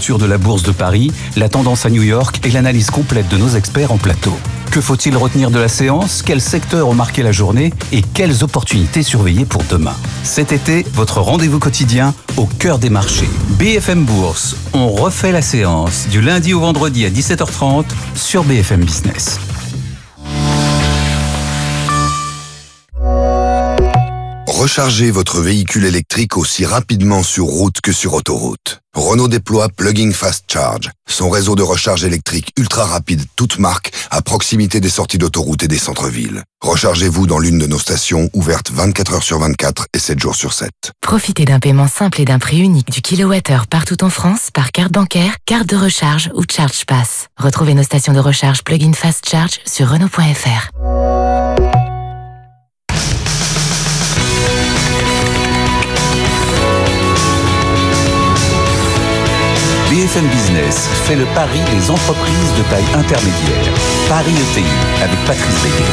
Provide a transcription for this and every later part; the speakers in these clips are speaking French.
l'ouverture de la Bourse de Paris, la tendance à New York et l'analyse complète de nos experts en plateau. Que faut-il retenir de la séance? Quels secteurs ont marqué la journée? Et quelles opportunités surveiller pour demain? Cet été, votre rendez-vous quotidien au cœur des marchés. BFM Bourse, on refait la séance du lundi au vendredi à 17h30 sur BFM Business. Rechargez votre véhicule électrique aussi rapidement sur route que sur autoroute. Renault déploie Plug-in Fast Charge, son réseau de recharge électrique ultra rapide toute marque à proximité des sorties d'autoroute et des centres-villes. Rechargez-vous dans l'une de nos stations ouvertes 24 heures sur 24 et 7 jours sur 7. Profitez d'un paiement simple et d'un prix unique du kilowattheure partout en France par carte bancaire, carte de recharge ou Charge Pass. Retrouvez nos stations de recharge Plug-in Fast Charge sur Renault.fr. BFM Business fait le pari des entreprises de taille intermédiaire. Paris ETI avec Patrice Béguet.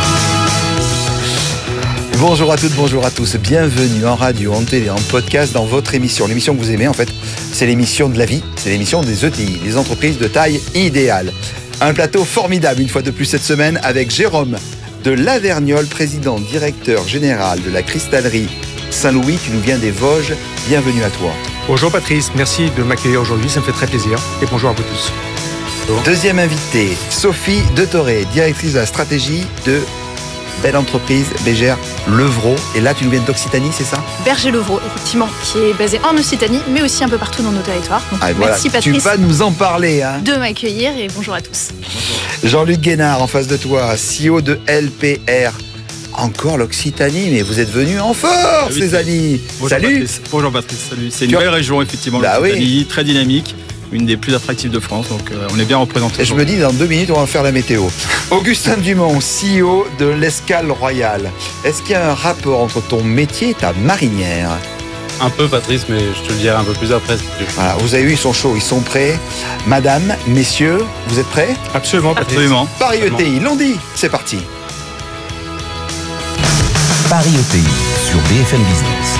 Bonjour à toutes, bonjour à tous. Bienvenue en radio, en télé, en podcast dans votre émission. L'émission que vous aimez, en fait, c'est l'émission de la vie. C'est l'émission des ETI, les entreprises de taille idéale. Un plateau formidable, une fois de plus cette semaine, avec Jérôme de Lavergnole, président directeur général de la cristallerie Saint-Louis. Tu nous viens des Vosges. Bienvenue à toi. Bonjour Patrice, merci de m'accueillir aujourd'hui, ça me fait très plaisir. Et bonjour à vous tous. Bonjour. Deuxième invitée, Sophie de Toré, directrice de la stratégie de belle entreprise Bégère Levrault. Et là, tu nous viens d'Occitanie, c'est ça? Berger Levrault, effectivement, qui est basé en Occitanie, mais aussi un peu partout dans nos territoires. Donc, merci Patrice. Tu vas nous en parler. De m'accueillir et bonjour à tous. Jean-Luc Guénard, en face de toi, CEO de LPR. Encore l'Occitanie, mais vous êtes venus en force, les amis. Bonjour Salut. Patrice. Bonjour Patrice, salut. C'est une belle région, effectivement, l'Occitanie, oui. Très dynamique, une des plus attractives de France, donc on est bien représentés. Et je me dis, dans 2 minutes, on va faire la météo. Augustin Dumont, CEO de l'Escale Royale. Est-ce qu'il y a un rapport entre ton métier et ta marinière? Un peu Patrice, mais je te le dirai un peu plus après. Voilà, vous avez vu, ils sont chauds, ils sont prêts. Madame, messieurs, vous êtes prêts? Absolument, Patrice. Absolument. Paris ETI, lundi, c'est parti. Paris ETI sur BFM Business.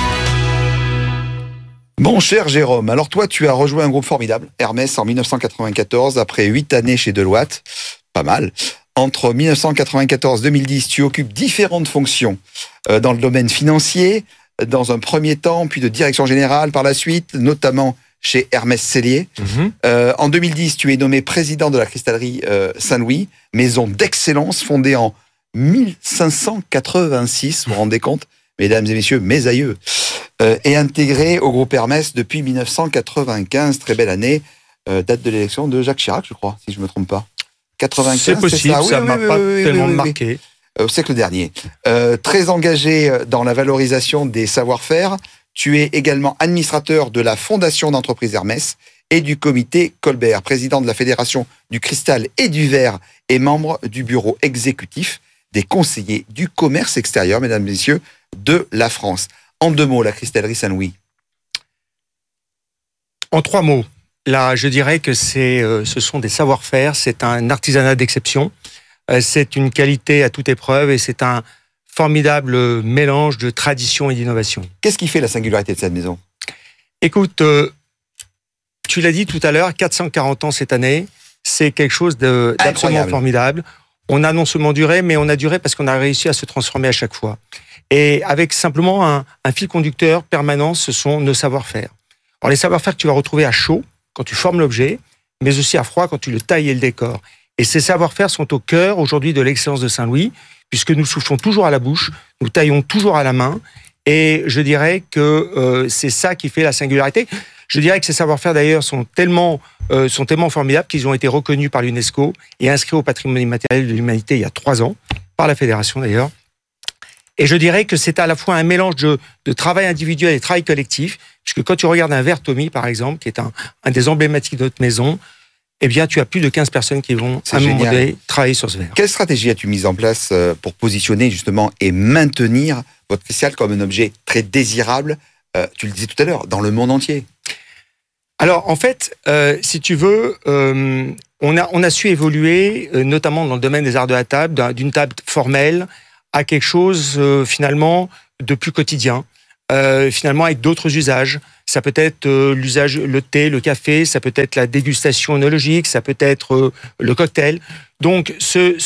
Mon cher Jérôme, alors toi, tu as rejoint un groupe formidable, Hermès, en 1994, après 8 années chez Deloitte. Pas mal. Entre 1994 et 2010, tu occupes différentes fonctions dans le domaine financier, dans un premier temps, puis de direction générale par la suite, notamment chez Hermès Cellier. En 2010, tu es nommé président de la cristallerie Saint-Louis, maison d'excellence fondée en 1586, vous vous rendez compte, mesdames et messieurs, mes aïeux, et intégré au groupe Hermès depuis 1995, très belle année, date de l'élection de Jacques Chirac, je crois, si je ne me trompe pas. 95, c'est possible, ça ne m'a pas tellement marqué. Au siècle dernier. Très engagé dans la valorisation des savoir-faire, tu es également administrateur de la Fondation d'entreprise Hermès et du comité Colbert, président de la Fédération du cristal et du verre et membre du bureau exécutif des conseillers du commerce extérieur, mesdames et messieurs, de la France. En 2 mots, la cristallerie Saint-Louis. En 3 mots, là, je dirais que ce sont des savoir-faire, c'est un artisanat d'exception, c'est une qualité à toute épreuve et c'est un formidable mélange de tradition et d'innovation. Qu'est-ce qui fait la singularité de cette maison? Écoute, tu l'as dit tout à l'heure, 440 ans cette année, c'est quelque chose d'absolument formidable. On a non seulement duré, mais on a duré parce qu'on a réussi à se transformer à chaque fois. Et avec simplement un fil conducteur permanent, ce sont nos savoir-faire. Alors les savoir-faire que tu vas retrouver à chaud, quand tu formes l'objet, mais aussi à froid, quand tu le tailles et le décores. Et ces savoir-faire sont au cœur aujourd'hui de l'excellence de Saint-Louis, puisque nous soufflons toujours à la bouche, nous taillons toujours à la main, et je dirais que c'est ça qui fait la singularité. Je dirais que ces savoir-faire, d'ailleurs, sont tellement formidables qu'ils ont été reconnus par l'UNESCO et inscrits au patrimoine immatériel de l'humanité il y a 3 ans, par la Fédération d'ailleurs. Et je dirais que c'est à la fois un mélange de travail individuel et de travail collectif, puisque quand tu regardes un verre Tommy, par exemple, qui est un des emblématiques de notre maison, eh bien, tu as plus de 15 personnes qui vont, à un moment donné, travailler sur ce verre. Quelle stratégie as-tu mise en place pour positionner, justement, et maintenir votre cristal comme un objet très désirable, tu le disais tout à l'heure, dans le monde entier? Alors, en fait, si tu veux, on a su évoluer, notamment dans le domaine des arts de la table, d'une table formelle à quelque chose, finalement, de plus quotidien, finalement avec d'autres usages. Ça peut être l'usage, le thé, le café, ça peut être la dégustation œnologique, ça peut être le cocktail. Donc,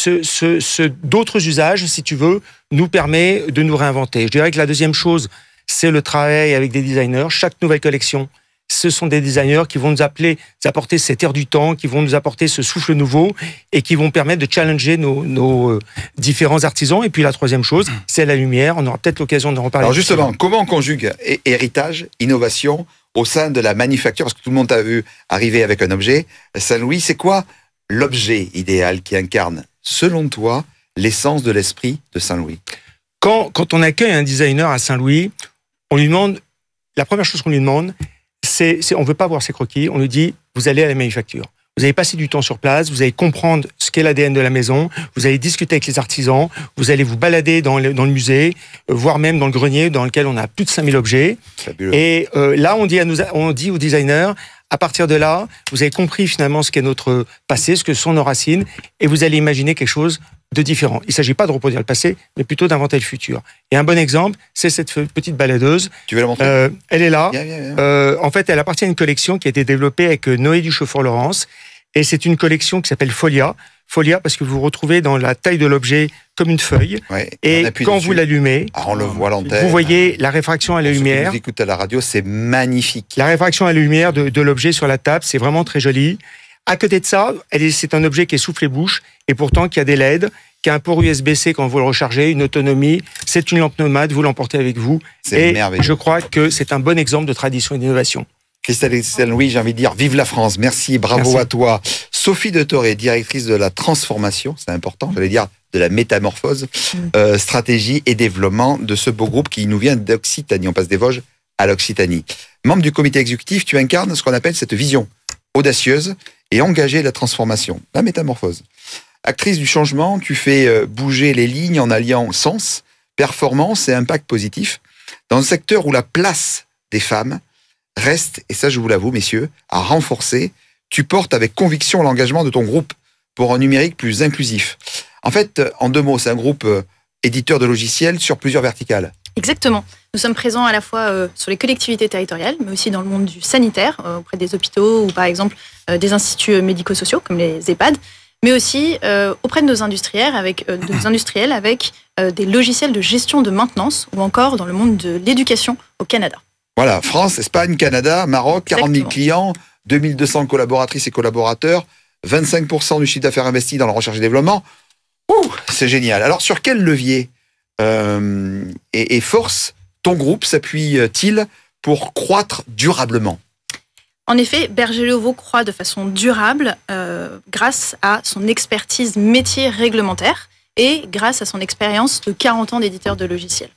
d'autres usages, si tu veux, nous permet de nous réinventer. Je dirais que la deuxième chose, c'est le travail avec des designers. Chaque nouvelle collection, ce sont des designers qui vont nous apporter cet air du temps, qui vont nous apporter ce souffle nouveau et qui vont permettre de challenger nos différents artisans. Et puis la troisième chose, c'est la lumière. On aura peut-être l'occasion d'en reparler. Alors justement, comment on conjugue héritage, innovation au sein de la manufacture? Parce que tout le monde t'a vu arriver avec un objet. Saint-Louis, c'est quoi l'objet idéal qui incarne, selon toi, l'essence de l'esprit de Saint-Louis? Quand on accueille un designer à Saint-Louis, on lui demande, la première chose qu'on lui demande, on ne veut pas voir ses croquis, on lui dit, vous allez à la manufacture. Vous allez passer du temps sur place, vous allez comprendre ce qu'est l'ADN de la maison, vous allez discuter avec les artisans, vous allez vous balader dans le musée, voire même dans le grenier dans lequel on a plus de 5000 objets. Fabuleux. Et là, on dit aux designers, à partir de là, vous avez compris finalement ce qu'est notre passé, ce que sont nos racines, et vous allez imaginer quelque chose de différent. Il ne s'agit pas de reproduire le passé, mais plutôt d'inventer le futur. Et un bon exemple, c'est cette petite baladeuse. Tu veux la montrer? Elle est là. Viens. En fait, elle appartient à une collection qui a été développée avec Noé Duchaufour-Laurence. Et c'est une collection qui s'appelle Folia. Folia parce que vous vous retrouvez dans la taille de l'objet comme une feuille. Ouais, et quand vous l'allumez, on le voit à l'antenne. Vous voyez la réfraction à la lumière. Vous écoutez à la radio, c'est magnifique. La réfraction à la lumière de l'objet sur la table, c'est vraiment très joli. À côté de ça, c'est un objet qui est soufflé-bouche et pourtant qui a des LED, qui a un port USB-C quand vous le rechargez, une autonomie. C'est une lampe nomade, vous l'emportez avec vous. C'est merveilleux. Je crois que c'est un bon exemple de tradition et d'innovation. Christelle Saint-Louis, j'ai envie de dire vive la France. Merci, bravo à toi. Sophie de Toré, directrice de la transformation, c'est important, j'allais dire de la métamorphose, stratégie et développement de ce beau groupe qui nous vient d'Occitanie. On passe des Vosges à l'Occitanie. Membre du comité exécutif, tu incarnes ce qu'on appelle cette vision audacieuse et engagée de la transformation, la métamorphose. Actrice du changement, tu fais bouger les lignes en alliant sens, performance et impact positif dans un secteur où la place des femmes reste, et ça je vous l'avoue messieurs, à renforcer. Tu portes avec conviction l'engagement de ton groupe pour un numérique plus inclusif. En fait, en deux mots, c'est un groupe éditeur de logiciels sur plusieurs verticales. Exactement. Nous sommes présents à la fois sur les collectivités territoriales, mais aussi dans le monde du sanitaire, auprès des hôpitaux ou par exemple des instituts médico-sociaux comme les EHPAD, mais aussi auprès de nos industriels avec des logiciels de gestion de maintenance ou encore dans le monde de l'éducation au Canada. Voilà, France, Espagne, Canada, Maroc, 40 000 clients, 2200 collaboratrices et collaborateurs, 25% du chiffre d'affaires investi dans la recherche et développement. C'est génial. Alors, sur quel levier et force ton groupe s'appuie-t-il pour croître durablement? En effet, Berger-Léauvaux croît de façon durable grâce à son expertise métier réglementaire et grâce à son expérience de 40 ans d'éditeur de logiciels.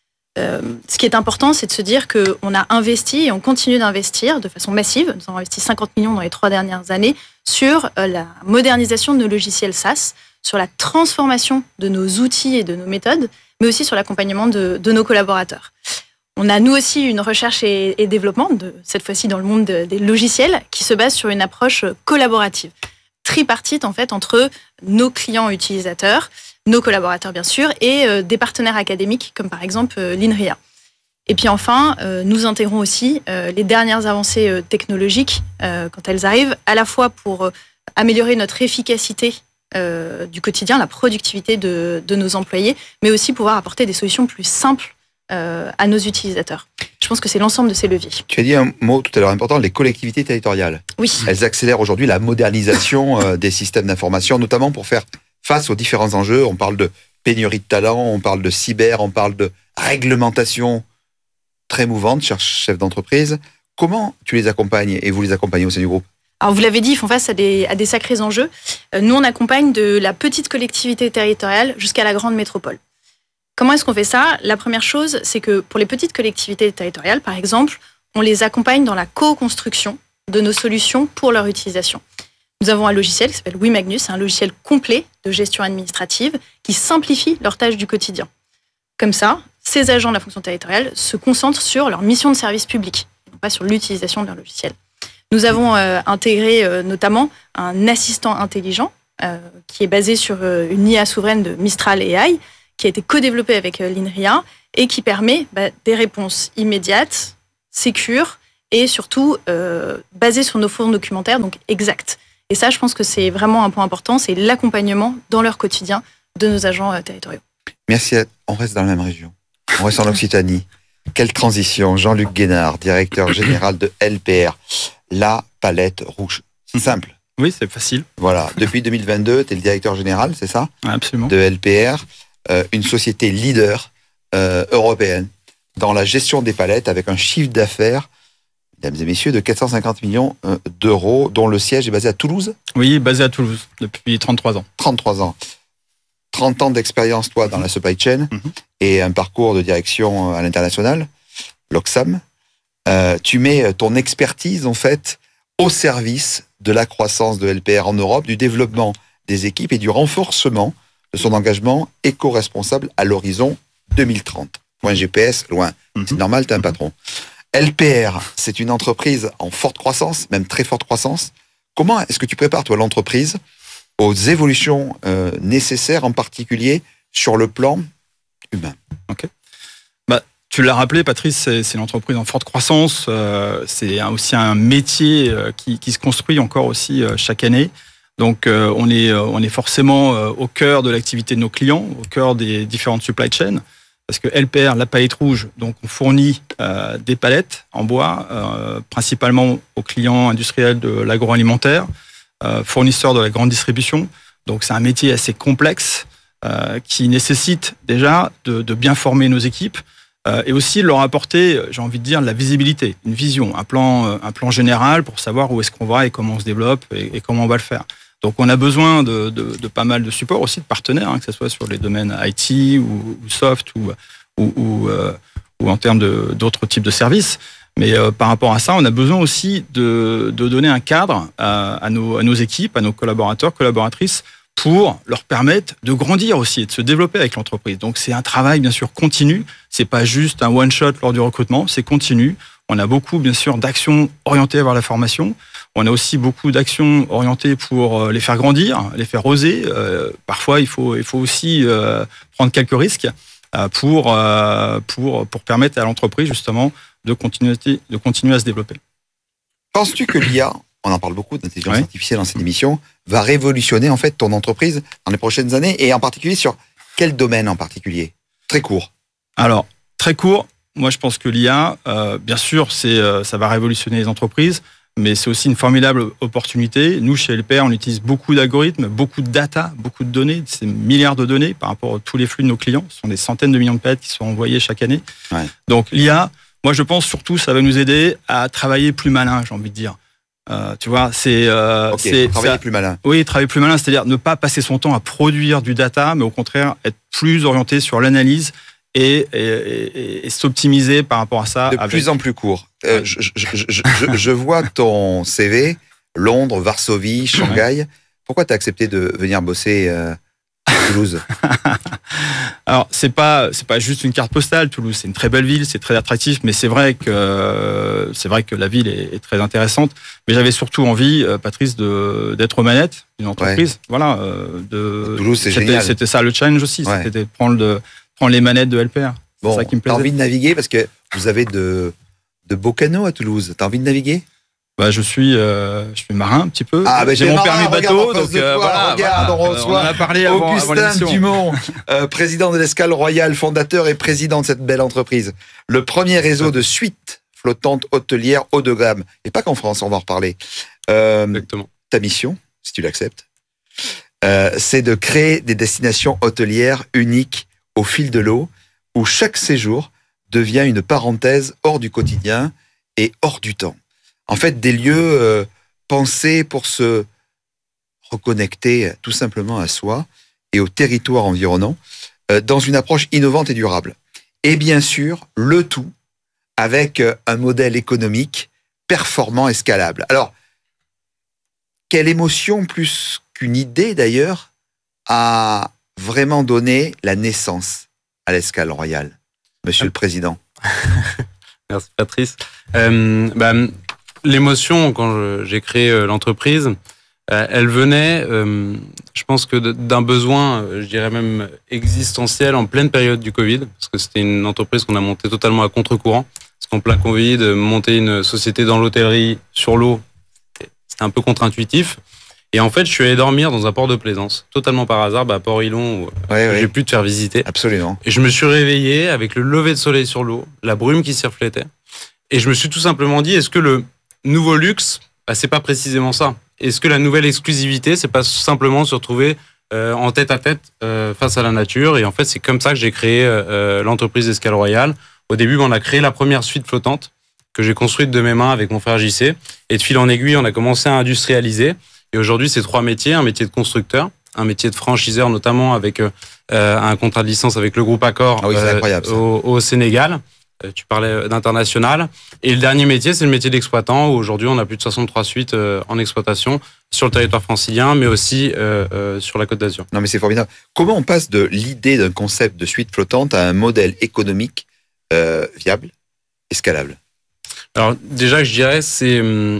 Ce qui est important, c'est de se dire qu'on a investi et on continue d'investir de façon massive. Nous avons investi 50 millions dans les 3 dernières années sur la modernisation de nos logiciels SaaS, sur la transformation de nos outils et de nos méthodes, mais aussi sur l'accompagnement de nos collaborateurs. On a nous aussi une recherche et développement, cette fois-ci dans le monde des logiciels, qui se base sur une approche collaborative, tripartite en fait entre nos clients utilisateurs, nos collaborateurs bien sûr, et des partenaires académiques comme par exemple l'INRIA. Et puis enfin, nous intégrons aussi les dernières avancées technologiques quand elles arrivent, à la fois pour améliorer notre efficacité du quotidien, la productivité de nos employés, mais aussi pouvoir apporter des solutions plus simples à nos utilisateurs. Je pense que c'est l'ensemble de ces leviers. Tu as dit un mot tout à l'heure important, les collectivités territoriales. Oui. Elles accélèrent aujourd'hui la modernisation des systèmes d'information, notamment pour faire face aux différents enjeux. On parle de pénurie de talents, on parle de cyber, on parle de réglementation très mouvante, cher chef d'entreprise. Comment tu les accompagnes et vous les accompagnez au sein du groupe? Alors vous l'avez dit, ils font face à des sacrés enjeux. Nous, on accompagne de la petite collectivité territoriale jusqu'à la grande métropole. Comment est-ce qu'on fait ça? La première chose, c'est que pour les petites collectivités territoriales, par exemple, on les accompagne dans la co-construction de nos solutions pour leur utilisation. Nous avons un logiciel qui s'appelle WeMagnus, c'est un logiciel complet de gestion administrative qui simplifie leurs tâches du quotidien. Comme ça, ces agents de la fonction territoriale se concentrent sur leur mission de service public, non pas sur l'utilisation de leur logiciel. Nous avons intégré notamment un assistant intelligent qui est basé sur une IA souveraine de Mistral AI, qui a été co-développé avec l'INRIA et qui permet des réponses immédiates, sécures et surtout basé sur nos fonds documentaires, donc exacts. Et ça, je pense que c'est vraiment un point important, c'est l'accompagnement dans leur quotidien de nos agents territoriaux. Merci. On reste dans la même région. On reste en Occitanie. Quelle transition. Jean-Luc Guénard, directeur général de LPR. La palette rouge. C'est simple. Oui, c'est facile. Voilà. Depuis 2022, tu es le directeur général, c'est ça ? Absolument. De LPR, une société leader européenne dans la gestion des palettes avec un chiffre d'affaires, mesdames et messieurs, de 450 millions d'euros, dont le siège est basé à Toulouse ? Oui, basé à Toulouse, depuis 33 ans. 33 ans. 30 ans d'expérience, toi, dans la supply chain, et un parcours de direction à l'international, l'Oxam. Tu mets ton expertise, en fait, au service de la croissance de LPR en Europe, du développement des équipes et du renforcement de son engagement éco-responsable à l'horizon 2030. Point GPS, loin. C'est normal, t'es un patron. LPR, c'est une entreprise en forte croissance, même très forte croissance. Comment est-ce que tu prépares, toi, l'entreprise aux évolutions nécessaires, en particulier sur le plan humain? Ok. Tu l'as rappelé, Patrice, c'est une entreprise en forte croissance. C'est aussi un métier qui se construit encore aussi chaque année. Donc, on est forcément au cœur de l'activité de nos clients, au cœur des différentes supply chains. Parce que LPR, la palette rouge, donc on fournit des palettes en bois, principalement aux clients industriels de l'agroalimentaire, fournisseurs de la grande distribution. Donc, c'est un métier assez complexe qui nécessite déjà de bien former nos équipes. Et aussi leur apporter, j'ai envie de dire, de la visibilité, une vision, un plan général pour savoir où est-ce qu'on va et comment on se développe et comment on va le faire. Donc on a besoin de pas mal de supports aussi, de partenaires, que ce soit sur les domaines IT ou soft ou en termes d'autres types de services. Mais par rapport à ça, on a besoin aussi de donner un cadre à nos équipes, à nos collaborateurs, collaboratrices, pour leur permettre de grandir aussi et de se développer avec l'entreprise. Donc c'est un travail bien sûr continu, c'est pas juste un one shot lors du recrutement, c'est continu. On a beaucoup bien sûr d'actions orientées vers la formation, on a aussi beaucoup d'actions orientées pour les faire grandir, les faire oser. Parfois il faut aussi prendre quelques risques pour permettre à l'entreprise justement de continuer à se développer. Penses-tu que l'IA, on en parle beaucoup d'intelligence artificielle dans cette émission, va révolutionner en fait ton entreprise dans les prochaines années, et en particulier sur quel domaine en particulier? Très court. Alors, très court, moi je pense que l'IA, bien sûr, ça va révolutionner les entreprises, mais c'est aussi une formidable opportunité. Nous, chez LPR, on utilise beaucoup d'algorithmes, beaucoup de data, beaucoup de données, ces milliards de données par rapport à tous les flux de nos clients. Ce sont des centaines de millions de palettes qui sont envoyées chaque année. Ouais. Donc l'IA, moi je pense surtout ça va nous aider à travailler plus malin, j'ai envie de dire. Tu vois, travailler plus malin. Oui, travailler plus malin, c'est-à-dire ne pas passer son temps à produire du data, mais au contraire être plus orienté sur l'analyse et s'optimiser par rapport à ça. De plus en plus court. Je vois ton CV, Londres, Varsovie, Shanghai. Ouais. Pourquoi tu as accepté de venir bosser à Toulouse? Alors, c'est pas juste une carte postale. Toulouse, c'est une très belle ville, c'est très attractif, mais c'est vrai que la ville est très intéressante. Mais j'avais surtout envie, Patrice, d'être aux manettes d'une entreprise. Ouais. Voilà. Toulouse, c'est génial. C'était ça le challenge aussi. Ouais. C'était de prendre les manettes de LPR. Bon, c'est ça qui me plaisait. T'as envie de naviguer parce que vous avez de beaux canaux à Toulouse. T'as envie de naviguer? Je suis marin un petit peu. J'ai mon permis bateau, donc regarde, on reçoit on a parlé avant Augustin Dumont, président de l'Escale Royale, fondateur et président de cette belle entreprise. Le premier réseau de suites flottantes hôtelières haut de gamme. Et pas qu'en France, on va en reparler. Exactement. Ta mission, si tu l'acceptes, c'est de créer des destinations hôtelières uniques au fil de l'eau, où chaque séjour devient une parenthèse hors du quotidien et hors du temps. En fait, des lieux pensés pour se reconnecter tout simplement à soi et au territoire environnant, dans une approche innovante et durable. Et bien sûr, le tout avec un modèle économique performant et scalable. Alors, quelle émotion plus qu'une idée d'ailleurs a vraiment donné la naissance à l'Escale Royale, Monsieur le Président? Merci Patrice. L'émotion, quand j'ai créé l'entreprise, elle venait, je pense que d'un besoin, je dirais même existentiel, en pleine période du Covid, parce que c'était une entreprise qu'on a montée totalement à contre-courant, Parce qu'en plein Covid, monter une société dans l'hôtellerie sur l'eau, c'était un peu contre-intuitif. Et en fait, je suis allé dormir dans un port de plaisance, totalement par hasard, à Port-Ilon, où j'ai pu te faire visiter. Absolument. Et je me suis réveillé avec le lever de soleil sur l'eau, la brume qui s'y reflétait. Et je me suis tout simplement dit, est-ce que le nouveau luxe, c'est pas précisément ça? Est-ce que la nouvelle exclusivité, c'est pas simplement se retrouver en tête à tête face à la nature? Et en fait, c'est comme ça que j'ai créé l'entreprise Escale Royale. Au début, on a créé la première suite flottante que j'ai construite de mes mains avec mon frère JC. Et de fil en aiguille, on a commencé à industrialiser. Et aujourd'hui, c'est 3 métiers. Un métier de constructeur, un métier de franchiseur, notamment avec un contrat de licence avec le groupe Accor au Sénégal. Tu parlais d'international. Et le dernier métier, c'est le métier d'exploitant, où aujourd'hui, on a plus de 63 suites en exploitation sur le territoire francilien, mais aussi sur la Côte d'Azur. Non, mais c'est formidable. Comment on passe de l'idée d'un concept de suite flottante à un modèle économique viable, escalable? Alors déjà, je dirais, c'est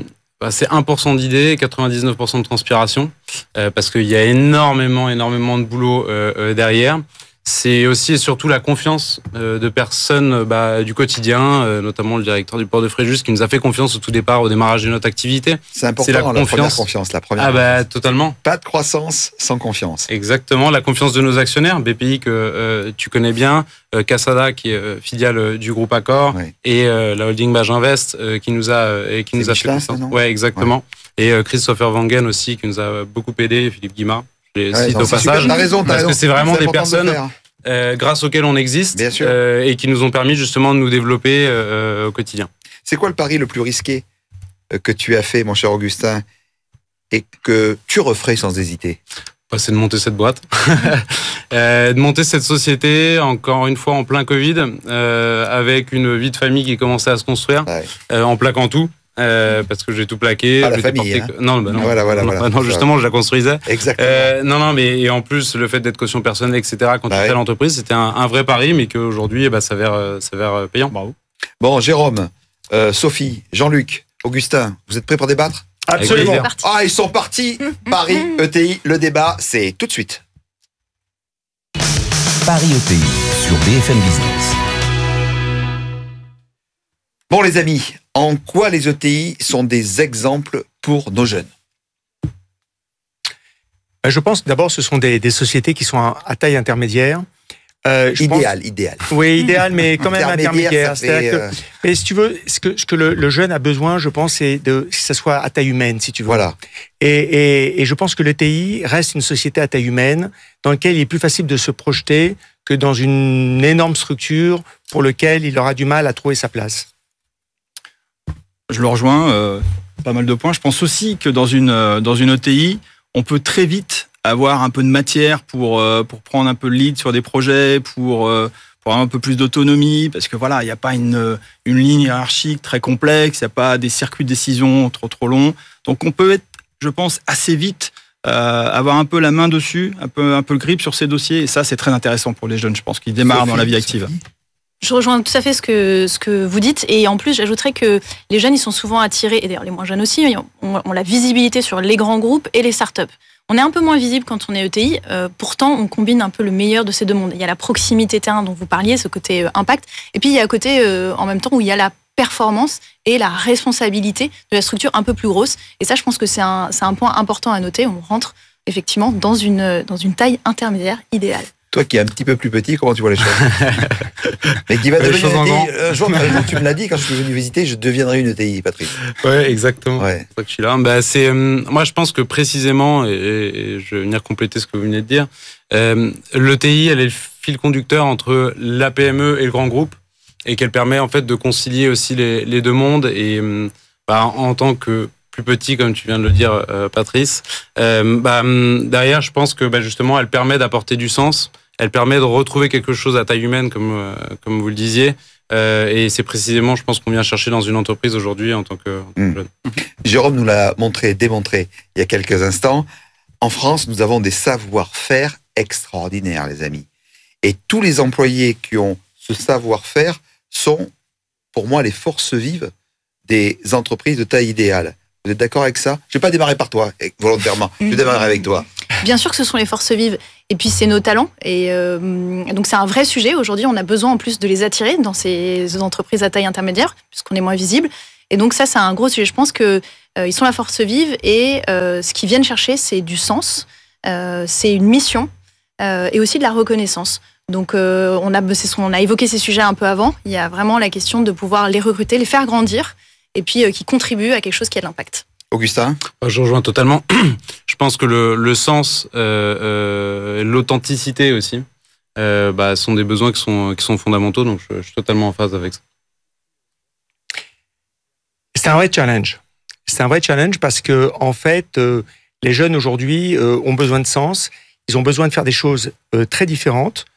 1% d'idées et 99% de transpiration, parce qu'il y a énormément de boulot derrière. C'est aussi et surtout la confiance de personnes du quotidien, notamment le directeur du port de Fréjus qui nous a fait confiance au tout départ, au démarrage de notre activité. C'est important, la première confiance. Totalement. Pas de croissance sans confiance. Exactement, la confiance de nos actionnaires, BPI que tu connais bien, Casada qui est filiale du groupe Accor, et la holding Baginvest qui nous a fait confiance. Ouais, exactement. Ouais. Et Christopher Wangen aussi qui nous a beaucoup aidé, Philippe Guimard. Cite au passage, t'as raison, parce que c'est vraiment des personnes grâce auxquelles on existe et qui nous ont permis justement de nous développer au quotidien. C'est quoi le pari le plus risqué que tu as fait, mon cher Augustin, et que tu referais sans hésiter? C'est de monter cette boîte, de monter cette société, encore une fois en plein Covid, avec une vie de famille qui commençait à se construire, en plaquant tout. Parce que j'ai tout plaqué. Pas la famille, hein. Non, voilà. Non, justement, je la construisais. Exactement. Non, mais et en plus, le fait d'être caution personnelle, etc., quand tu crées l'entreprise, c'était un vrai pari, mais qu'aujourd'hui, ça s'avère payant. Bravo. Bon, Jérôme, Sophie, Jean-Luc, Augustin, vous êtes prêts pour débattre? Absolument. Ils sont partis. Paris, ETI, le débat, c'est tout de suite. Paris ETI sur BFM Business. Bon, les amis, en quoi les ETI sont des exemples pour nos jeunes? Je pense d'abord ce sont des sociétés qui sont à taille intermédiaire. Idéal. Oui, idéal, mais quand même intermédiaire. Mais si tu veux, ce que le jeune a besoin, je pense, c'est que ça soit à taille humaine, si tu veux. Voilà. Et je pense que l'ETI reste une société à taille humaine, dans laquelle il est plus facile de se projeter que dans une énorme structure pour laquelle il aura du mal à trouver sa place. Je le rejoins, pas mal de points. Je pense aussi que dans une ETI, on peut très vite avoir un peu de matière pour prendre un peu le lead sur des projets, pour avoir un peu plus d'autonomie, parce que voilà, il n'y a pas une ligne hiérarchique très complexe, il n'y a pas des circuits de décision trop longs. Donc on peut être, je pense, assez vite avoir un peu la main dessus, un peu le grip sur ces dossiers, et ça c'est très intéressant pour les jeunes, je pense, qui démarrent dans la vie active. Je rejoins tout à fait ce que vous dites, et en plus j'ajouterais que les jeunes ils sont souvent attirés, et d'ailleurs les moins jeunes aussi, ont la visibilité sur les grands groupes et les startups. On est un peu moins visible quand on est ETI, pourtant on combine un peu le meilleur de ces deux mondes. Il y a la proximité terrain dont vous parliez, ce côté impact, et puis il y a un côté en même temps où il y a la performance et la responsabilité de la structure un peu plus grosse, et ça je pense que c'est un point important à noter. On rentre effectivement dans une taille intermédiaire idéale. Toi qui es un petit peu plus petit, comment tu vois les choses? Mais qui va devenir une ETI. Un jour, tu me l'as dit, quand je suis venu visiter, je deviendrai une ETI, Patrice. Ouais, exactement. Ouais. C'est pour ça que je suis là. Moi, je pense que précisément, et je vais venir compléter ce que vous venez de dire, l'ETI, elle est le fil conducteur entre la PME et le grand groupe, et qu'elle permet en fait de concilier aussi les deux mondes. Et en tant que plus petit, comme tu viens de le dire, Patrice, derrière, je pense que justement, elle permet d'apporter du sens. Elle permet de retrouver quelque chose à taille humaine, comme vous le disiez. Et c'est précisément, je pense, qu'on vient chercher dans une entreprise aujourd'hui en tant que jeune. Jérôme nous l'a démontré il y a quelques instants. En France, nous avons des savoir-faire extraordinaires, les amis. Et tous les employés qui ont ce savoir-faire sont, pour moi, les forces vives des entreprises de taille idéale. Vous êtes d'accord avec ça? Je ne vais pas démarrer par toi, volontairement. Je vais démarrer avec toi. Bien sûr que ce sont les forces vives. Et puis, c'est nos talents. Et donc, c'est un vrai sujet. Aujourd'hui, on a besoin en plus de les attirer dans ces entreprises à taille intermédiaire, puisqu'on est moins visible. Et donc, ça, c'est un gros sujet. Je pense qu'ils sont la force vive et ce qu'ils viennent chercher, c'est du sens, c'est une mission et aussi de la reconnaissance. Donc, on a évoqué ces sujets un peu avant. Il y a vraiment la question de pouvoir les recruter, les faire grandir et puis qui contribuent à quelque chose qui a de l'impact. Augustin ? Je rejoins totalement. Je pense que le sens, l'authenticité aussi, sont des besoins qui sont fondamentaux. Donc, je suis totalement en phase avec ça. C'est un vrai challenge. C'est un vrai challenge parce que, en fait, les jeunes aujourd'hui ont besoin de sens. Ils ont besoin de faire des choses très différentes.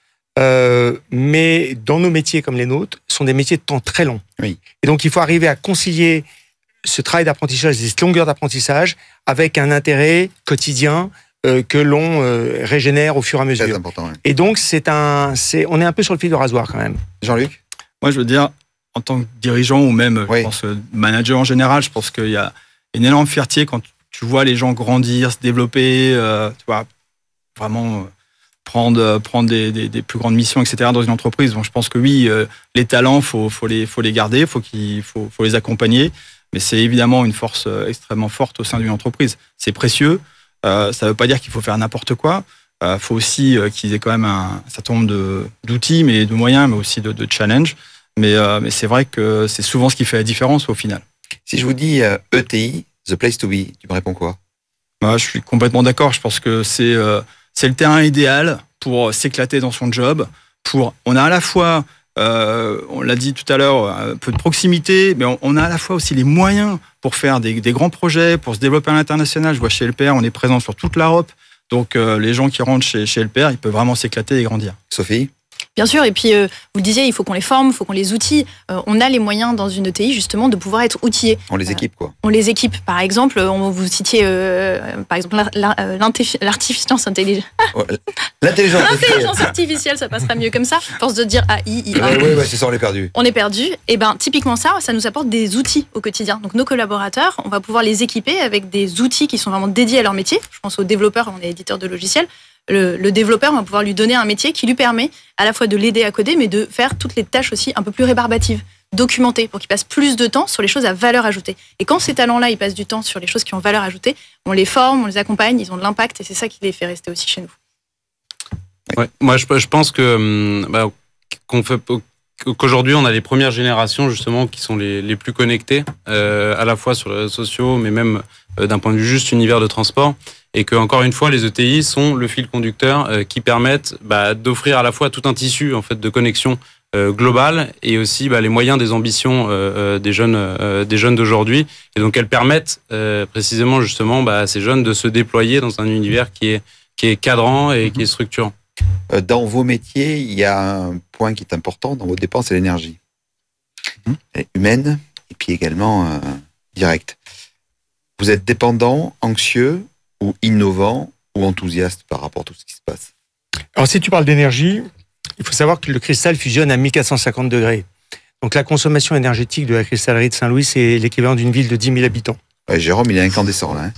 Mais dans nos métiers comme les nôtres, sont des métiers de temps très long. Oui. Et donc, il faut arriver à concilier ce travail d'apprentissage, cette longueur d'apprentissage, avec un intérêt quotidien que l'on régénère au fur et à mesure. Très important, oui. Et donc, on est un peu sur le fil de rasoir quand même. Jean-Luc ? Moi, je veux dire, en tant que dirigeant ou même, je pense, manager en général, je pense qu'il y a une énorme fierté quand tu vois les gens grandir, se développer, tu vois, vraiment prendre des plus grandes missions, etc. dans une entreprise. Donc, je pense que oui, les talents, faut les garder, faut les accompagner. Mais c'est évidemment une force extrêmement forte au sein d'une entreprise. C'est précieux. Ça ne veut pas dire qu'il faut faire n'importe quoi. Faut aussi qu'ils aient quand même un certain nombre d'outils, mais de moyens, mais aussi de challenges. Mais c'est vrai que c'est souvent ce qui fait la différence au final. Si je vous dis ETI, the place to be, tu me réponds quoi ? Je suis complètement d'accord. Je pense que c'est le terrain idéal pour s'éclater dans son job. On a à la fois, on l'a dit tout à l'heure, un peu de proximité, mais on a à la fois aussi les moyens pour faire des grands projets, pour se développer à l'international. Je vois chez LPR, on est présent sur toute l'Europe. Donc les gens qui rentrent chez LPR, ils peuvent vraiment s'éclater et grandir. Sophie ? Bien sûr, et puis vous le disiez, il faut qu'on les forme, il faut qu'on les outille. On a les moyens dans une ETI justement de pouvoir être outillés. On les équipe quoi. On les équipe. Par exemple, vous citiez par exemple l'artificience intelligente. L'intelligence artificielle, ça passera mieux comme ça. À force de dire AI, IA. Oui, c'est ça, on est perdu. On est perdu. Et typiquement ça nous apporte des outils au quotidien. Donc nos collaborateurs, on va pouvoir les équiper avec des outils qui sont vraiment dédiés à leur métier. Je pense aux développeurs, on est éditeur de logiciels. Le développeur, on va pouvoir lui donner un métier qui lui permet à la fois de l'aider à coder, mais de faire toutes les tâches aussi un peu plus rébarbatives, documentées, pour qu'il passe plus de temps sur les choses à valeur ajoutée. Et quand ces talents-là, ils passent du temps sur les choses qui ont valeur ajoutée, on les forme, on les accompagne, ils ont de l'impact, et c'est ça qui les fait rester aussi chez nous. Ouais, moi, je pense que qu'aujourd'hui, on a les premières générations justement qui sont les plus connectées, à la fois sur les réseaux sociaux, mais même d'un point de vue juste univers de transport. Et que, encore une fois, les ETI sont le fil conducteur qui permettent d'offrir à la fois tout un tissu en fait de connexion globale et aussi les moyens des ambitions des jeunes d'aujourd'hui. Et donc elles permettent précisément justement à ces jeunes de se déployer dans un univers qui est cadrant et qui est structurant. Dans vos métiers, il y a un point qui est important dans vos dépenses, c'est l'énergie. Humaine et puis également directe. Vous êtes dépendant, anxieux ou innovant ou enthousiaste par rapport à tout ce qui se passe? Alors, si tu parles d'énergie, il faut savoir que le cristal fusionne à 1450 degrés. Donc, la consommation énergétique de la cristallerie de Saint-Louis, c'est l'équivalent d'une ville de 10 000 habitants. Ouais, Jérôme, il est incandescent, là.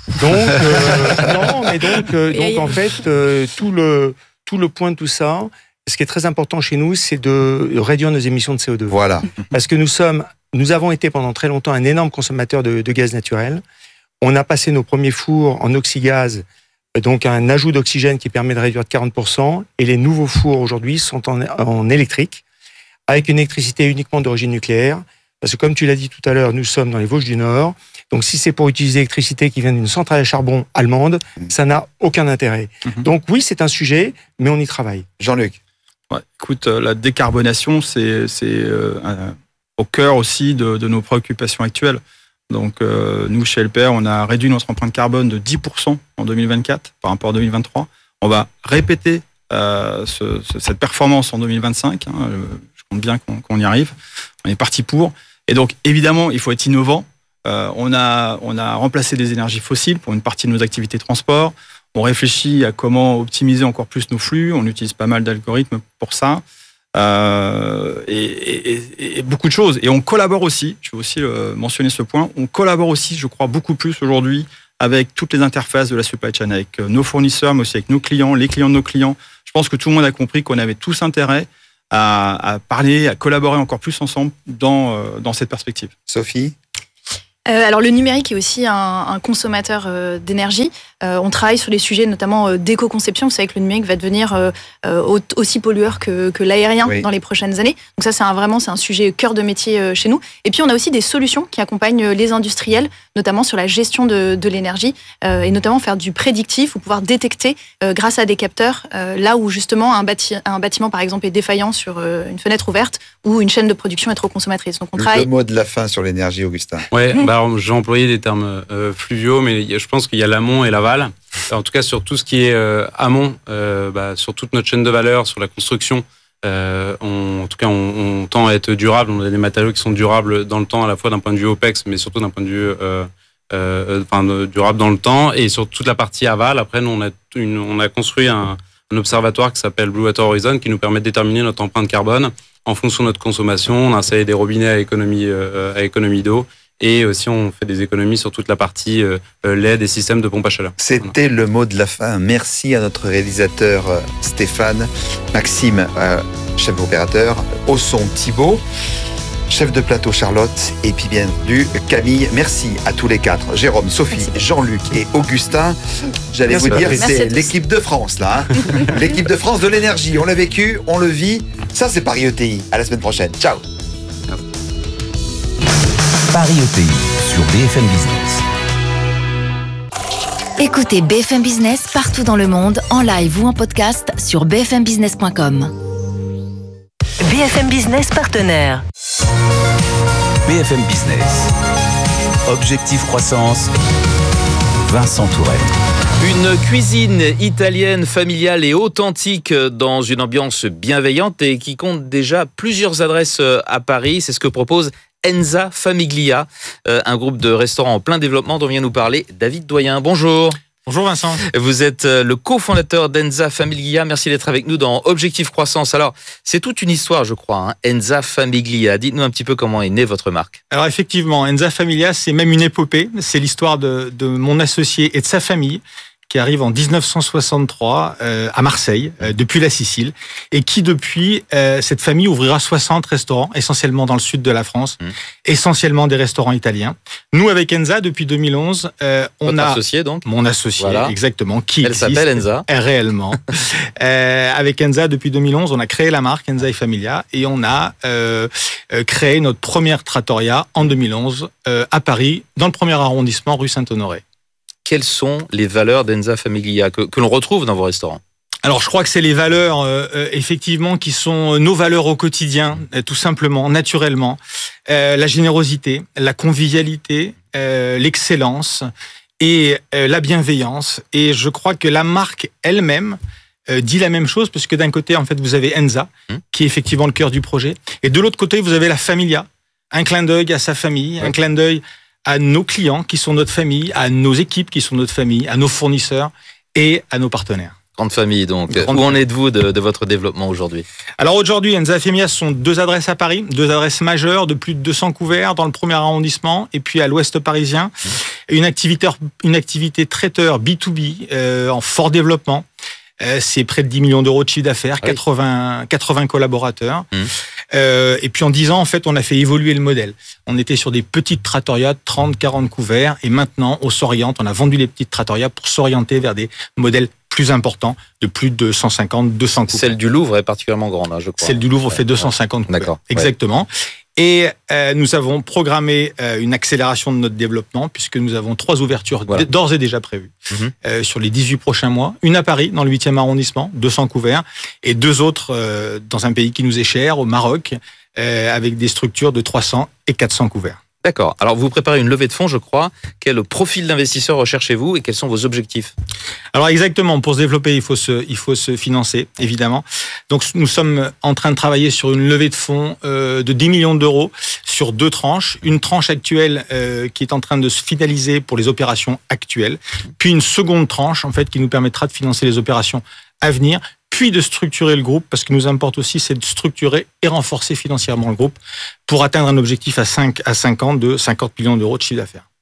Donc, en fait, tout le point de tout ça, ce qui est très important chez nous, c'est de réduire nos émissions de CO2. Voilà. Parce que nous avons été pendant très longtemps un énorme consommateur de gaz naturel. On a passé nos premiers fours en oxygaz, donc un ajout d'oxygène qui permet de réduire de 40%. Et les nouveaux fours aujourd'hui sont en électrique, avec une électricité uniquement d'origine nucléaire. Parce que comme tu l'as dit tout à l'heure, nous sommes dans les Vosges du Nord. Donc si c'est pour utiliser l'électricité qui vient d'une centrale à charbon allemande, ça n'a aucun intérêt. Donc oui, c'est un sujet, mais on y travaille. Jean-Luc. Ouais, écoute, la décarbonation, c'est au cœur aussi de nos préoccupations actuelles. Donc, nous, chez LPR, on a réduit notre empreinte carbone de 10% en 2024 par rapport à 2023. On va répéter cette performance en 2025. Je compte bien qu'on y arrive. On est parti pour. Et donc, évidemment, il faut être innovant. On a remplacé des énergies fossiles pour une partie de nos activités de transport. On réfléchit à comment optimiser encore plus nos flux. On utilise pas mal d'algorithmes pour ça. Et beaucoup de choses. Et on collabore aussi, je veux aussi mentionner ce point, on collabore aussi, je crois, beaucoup plus aujourd'hui avec toutes les interfaces de la supply chain, avec nos fournisseurs, mais aussi avec nos clients, les clients de nos clients. Je pense que tout le monde a compris qu'on avait tous intérêt à parler, à collaborer encore plus ensemble dans cette perspective. Sophie ? Alors le numérique est aussi un consommateur d'énergie. On travaille sur les sujets notamment d'éco-conception. Vous savez que le numérique va devenir aussi pollueur que l'aérien dans les prochaines années. Donc ça, c'est un sujet cœur de métier chez nous. Et puis on a aussi des solutions qui accompagnent les industriels, notamment sur la gestion de l'énergie, et notamment faire du prédictif ou pouvoir détecter grâce à des capteurs là où justement un bâtiment par exemple est défaillant sur une fenêtre ouverte ou une chaîne de production est trop consommatrice. Donc on travaille. Le mot de la fin sur l'énergie, Augustin. Ouais, alors, j'ai employé des termes fluviaux, mais je pense qu'il y a l'amont et l'aval. En tout cas, sur tout ce qui est amont, sur toute notre chaîne de valeur, sur la construction, on tend à être durable. On a des matériaux qui sont durables dans le temps, à la fois d'un point de vue OPEX, mais surtout d'un point de vue durable dans le temps. Et sur toute la partie aval, après, nous, on a construit un observatoire qui s'appelle Blue Water Horizon, qui nous permet de déterminer notre empreinte carbone en fonction de notre consommation. On a installé des robinets à économie d'eau. Et aussi, on fait des économies sur toute la partie LED et système de pompe à chaleur. C'était le mot de la fin. Merci à notre réalisateur Stéphane, Maxime, chef opérateur, au son Thibaut, chef de plateau Charlotte, et puis bien entendu Camille. Merci à tous les quatre, Jérôme, Sophie, Jean-Luc et Augustin. J'allais vous dire, c'est l'équipe de France là. L'équipe de France de l'énergie. On l'a vécu, on le vit. Ça, c'est Paris ETI. À la semaine prochaine. Ciao. Paris ETI sur BFM Business. Écoutez BFM Business partout dans le monde, en live ou en podcast sur bfmbusiness.com. BFM Business partenaire. BFM Business. Objectif croissance. Vincent Tourelle. Une cuisine italienne familiale et authentique dans une ambiance bienveillante et qui compte déjà plusieurs adresses à Paris. C'est ce que propose Enza Famiglia, un groupe de restaurants en plein développement dont vient nous parler David Doyen. Bonjour. Bonjour Vincent. Vous êtes le cofondateur d'Enza Famiglia. Merci d'être avec nous dans Objectif Croissance. Alors, c'est toute une histoire, je crois, Enza Famiglia. Dites-nous un petit peu comment est née votre marque. Alors effectivement, Enza Famiglia, c'est même une épopée. C'est l'histoire de mon associé et de sa famille, qui arrive en 1963 à Marseille, depuis la Sicile, et qui depuis, cette famille ouvrira 60 restaurants, essentiellement dans le sud de la France, essentiellement des restaurants italiens. Nous, avec Enza, depuis 2011, on a... associé, donc. Mon associé, voilà. Exactement. Qui Elle s'appelle Enza. Réellement. Avec Enza, depuis 2011, on a créé la marque Enza et Familia, et on a créé notre première trattoria en 2011 à Paris, dans le premier arrondissement, rue Saint-Honoré. Quelles sont les valeurs d'Enza Famiglia que l'on retrouve dans vos restaurants ? Alors, je crois que c'est les valeurs, effectivement, qui sont nos valeurs au quotidien, tout simplement, naturellement. La générosité, la convivialité, l'excellence et la bienveillance. Et je crois que la marque elle-même dit la même chose, parce que d'un côté, en fait, vous avez Enza, qui est effectivement le cœur du projet. Et de l'autre côté, vous avez la Familia, un clin d'œil à sa famille, un clin d'œil à nos clients qui sont notre famille, à nos équipes qui sont notre famille, à nos fournisseurs et à nos partenaires. Grande famille, donc. Où en êtes-vous de votre développement aujourd'hui ? Alors aujourd'hui, Enza et Familia sont 2 adresses à Paris, 2 adresses majeures de plus de 200 couverts dans le premier arrondissement et puis à l'ouest parisien. Une activité traiteur B2B en fort développement. C'est près de 10 millions d'euros de chiffre d'affaires, 80 collaborateurs. Et puis en 10 ans, en fait, on a fait évoluer le modèle. On était sur des petites trattorias de 30-40 couverts et maintenant, on s'oriente, on a vendu les petites trattorias pour s'orienter vers des modèles plus importants de plus de 150-200 couverts. Celle du Louvre est particulièrement grande, je crois. Celle du Louvre fait 250 couverts. D'accord. Exactement. Et nous avons programmé une accélération de notre développement puisque nous avons 3 ouvertures d'ores et déjà prévues sur les 18 prochains mois. Une à Paris, dans le 8e arrondissement, 200 couverts, et 2 autres dans un pays qui nous est cher, au Maroc, avec des structures de 300 et 400 couverts. D'accord. Alors, vous préparez une levée de fonds, je crois. Quel profil d'investisseur recherchez-vous et quels sont vos objectifs ? Alors, exactement. Pour se développer, il faut se financer, évidemment. Donc, nous sommes en train de travailler sur une levée de fonds de 10 millions d'euros sur 2 tranches. Une tranche actuelle qui est en train de se finaliser pour les opérations actuelles. Puis une seconde tranche, en fait, qui nous permettra de financer les opérations à venir, puis de structurer le groupe, parce que nous importe aussi, c'est de structurer et renforcer financièrement le groupe pour atteindre un objectif à 5 ans de 50 millions d'euros de chiffre d'affaires.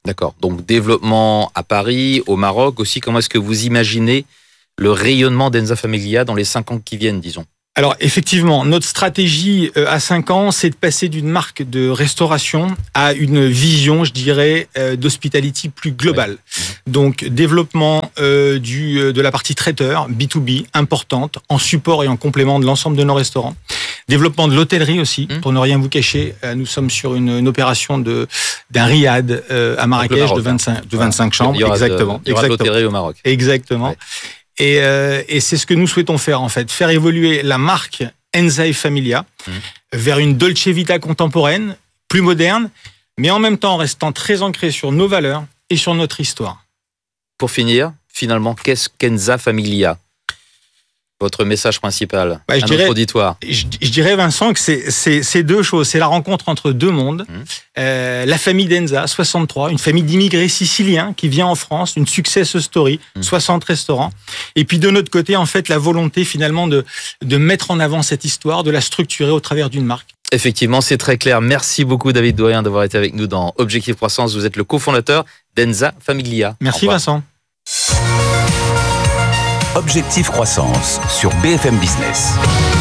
D'accord. Donc, développement à Paris, au Maroc aussi. Comment est-ce que vous imaginez le rayonnement d'Enza Famiglia dans les 5 ans qui viennent, disons ? Alors effectivement, notre stratégie à 5 ans, c'est de passer d'une marque de restauration à une vision, je dirais, d'hospitality plus globale. Ouais. Donc développement de la partie traiteur, B2B, importante, en support et en complément de l'ensemble de nos restaurants. Développement de l'hôtellerie aussi, pour ne rien vous cacher. Nous sommes sur une opération d'un riad à Marrakech de 25 chambres. Il y aura de l'hôtellerie au Maroc. Exactement. Ouais. Et c'est ce que nous souhaitons faire, en fait. Faire évoluer la marque Enza Famiglia vers une Dolce Vita contemporaine, plus moderne, mais en même temps en restant très ancré sur nos valeurs et sur notre histoire. Pour finir, finalement, qu'est-ce qu'Enza Famiglia ? Votre message principal à notre auditoire. Je dirais, Vincent, que c'est deux choses. C'est la rencontre entre deux mondes. La famille d'Enza, 63, une famille d'immigrés siciliens qui vient en France, une success story, 60 restaurants. Et puis de notre côté, en fait, la volonté finalement de mettre en avant cette histoire, de la structurer au travers d'une marque. Effectivement, c'est très clair. Merci beaucoup, David Doyen, d'avoir été avec nous dans Objectif Croissance. Vous êtes le cofondateur d'Enza Famiglia. Merci, Vincent. Objectif Croissance sur BFM Business.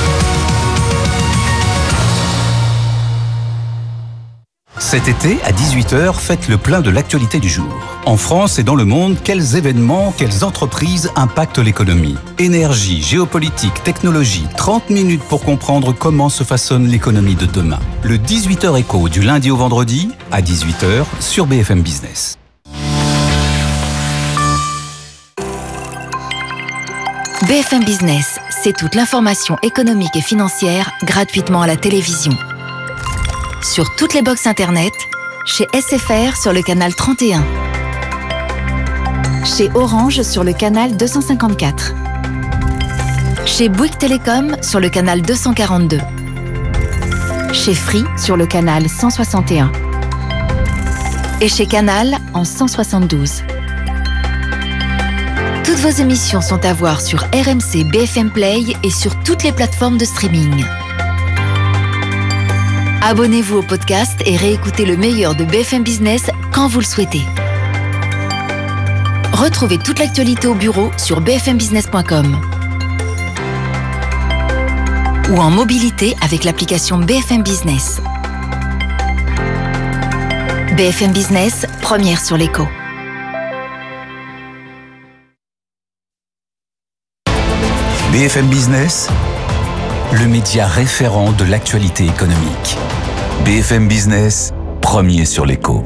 Cet été, à 18h, faites le plein de l'actualité du jour. En France et dans le monde, quels événements, quelles entreprises impactent l'économie ? Énergie, géopolitique, technologie, 30 minutes pour comprendre comment se façonne l'économie de demain. Le 18h Éco du lundi au vendredi, à 18h, sur BFM Business. BFM Business, c'est toute l'information économique et financière gratuitement à la télévision. Sur toutes les box internet, chez SFR sur le canal 31, chez Orange sur le canal 254, chez Bouygues Télécom sur le canal 242, chez Free sur le canal 161 et chez Canal en 172. Toutes vos émissions sont à voir sur RMC BFM Play et sur toutes les plateformes de streaming. Abonnez-vous au podcast et réécoutez le meilleur de BFM Business quand vous le souhaitez. Retrouvez toute l'actualité au bureau sur bfmbusiness.com ou en mobilité avec l'application BFM Business. BFM Business, première sur l'éco. BFM Business, le média référent de l'actualité économique. BFM Business, premier sur l'éco.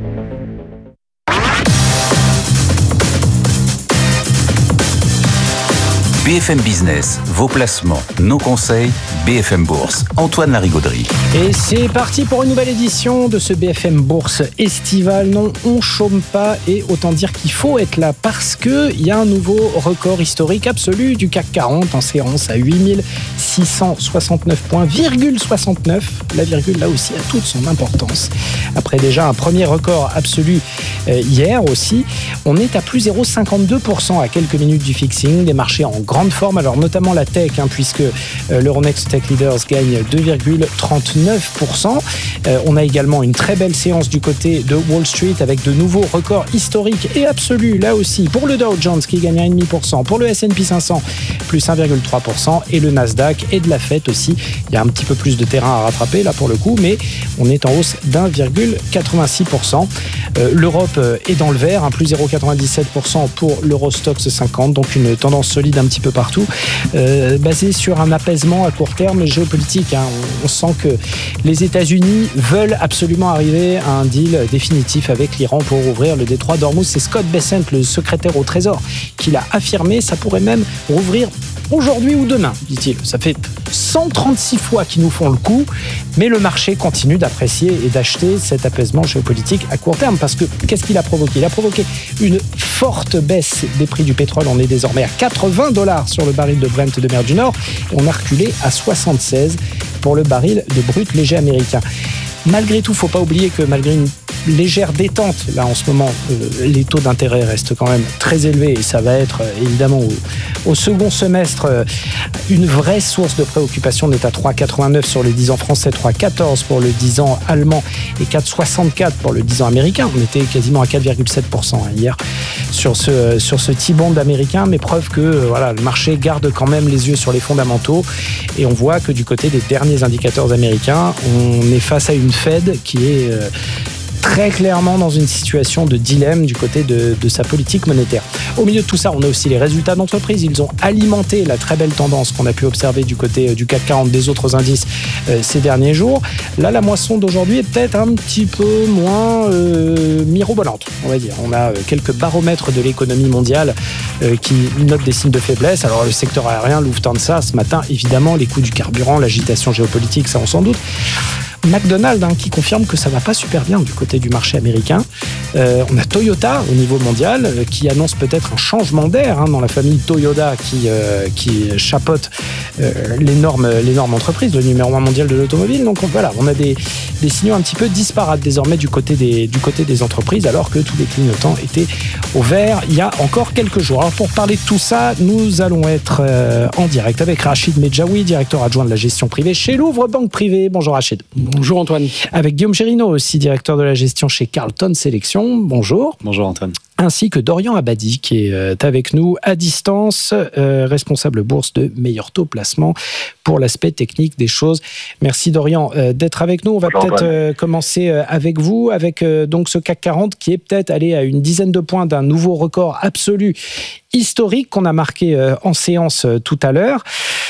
BFM Business, vos placements, nos conseils, BFM Bourse. Antoine Larigauderie. Et c'est parti pour une nouvelle édition de ce BFM Bourse estival. Non, on chôme pas et autant dire qu'il faut être là parce qu'il y a un nouveau record historique absolu du CAC 40 en séance à 8669 points, 69. La virgule là aussi a toute son importance. Après déjà un premier record absolu hier aussi, on est à plus 0,52% à quelques minutes du fixing. Des marchés en grande forme, alors notamment la tech, puisque l'Euronext Tech Leaders gagne 2,39%. On a également une très belle séance du côté de Wall Street avec de nouveaux records historiques et absolus là aussi pour le Dow Jones qui gagne 1,5%, pour le S&P 500 plus 1,3% et le Nasdaq est de la fête aussi. Il y a un petit peu plus de terrain à rattraper là pour le coup, mais on est en hausse d'1,86%. L'Europe est dans le vert, plus 0,97% pour l'Eurostoxx 50, donc une tendance solide un petit peu partout, basée sur un apaisement à court terme géopolitique. On sent que les États-Unis veulent absolument arriver à un deal définitif avec l'Iran pour ouvrir le détroit d'Ormuz. C'est Scott Bessent, le secrétaire au Trésor, qui l'a affirmé. Ça pourrait même rouvrir aujourd'hui ou demain, dit-il. Ça fait 136 fois qu'ils nous font le coup, mais le marché continue d'apprécier et d'acheter cet apaisement géopolitique à court terme, parce que qu'est-ce qu'il a provoqué ? Il a provoqué une forte baisse des prix du pétrole. On est désormais à $80 sur le baril de Brent de mer du Nord. On a reculé à 76 pour le baril de brut léger américain. Malgré tout, il ne faut pas oublier que malgré une légère détente. Là, en ce moment, les taux d'intérêt restent quand même très élevés et ça va être évidemment au second semestre une vraie source de préoccupation. On est à 3,89 sur le 10 ans français, 3,14 pour le 10 ans allemand et 4,64 pour le 10 ans américain. On était quasiment à 4,7% hier sur ce T-bond américain, mais preuve que le marché garde quand même les yeux sur les fondamentaux et on voit que du côté des derniers indicateurs américains, on est face à une Fed qui est très clairement dans une situation de dilemme du côté de sa politique monétaire. Au milieu de tout ça, on a aussi les résultats d'entreprise. Ils ont alimenté la très belle tendance qu'on a pu observer du côté du CAC 40, des autres indices ces derniers jours. Là, la moisson d'aujourd'hui est peut-être un petit peu moins mirobolante, on va dire. On a quelques baromètres de l'économie mondiale qui notent des signes de faiblesse. Alors, le secteur aérien, Lufthansa, ce matin, évidemment, les coûts du carburant, l'agitation géopolitique, ça on s'en doute. McDonald's qui confirme que ça va pas super bien du côté du marché américain. On a Toyota au niveau mondial qui annonce peut-être un changement d'air dans la famille Toyota qui chapeaute l'énorme entreprise, le numéro 1 mondial de l'automobile. Donc voilà, on a des signaux un petit peu disparates désormais du côté des entreprises, alors que tous les clignotants étaient au vert il y a encore quelques jours. Alors pour parler de tout ça, nous allons être en direct avec Rachid Medjaoui, directeur adjoint de la gestion privée chez Louvre Banque Privée. Bonjour Rachid. Bonjour Antoine. Avec Guillaume Chérino, aussi directeur de la gestion chez Carlton Sélection. Bonjour. Bonjour Antoine. Ainsi que Dorian Abadi qui est avec nous à distance, responsable bourse de Meilleur Taux Placement pour l'aspect technique des choses. Merci Dorian d'être avec nous. On va peut-être commencer avec vous, avec donc ce CAC 40 qui est peut-être allé à une dizaine de points d'un nouveau record absolu historique qu'on a marqué en séance tout à l'heure.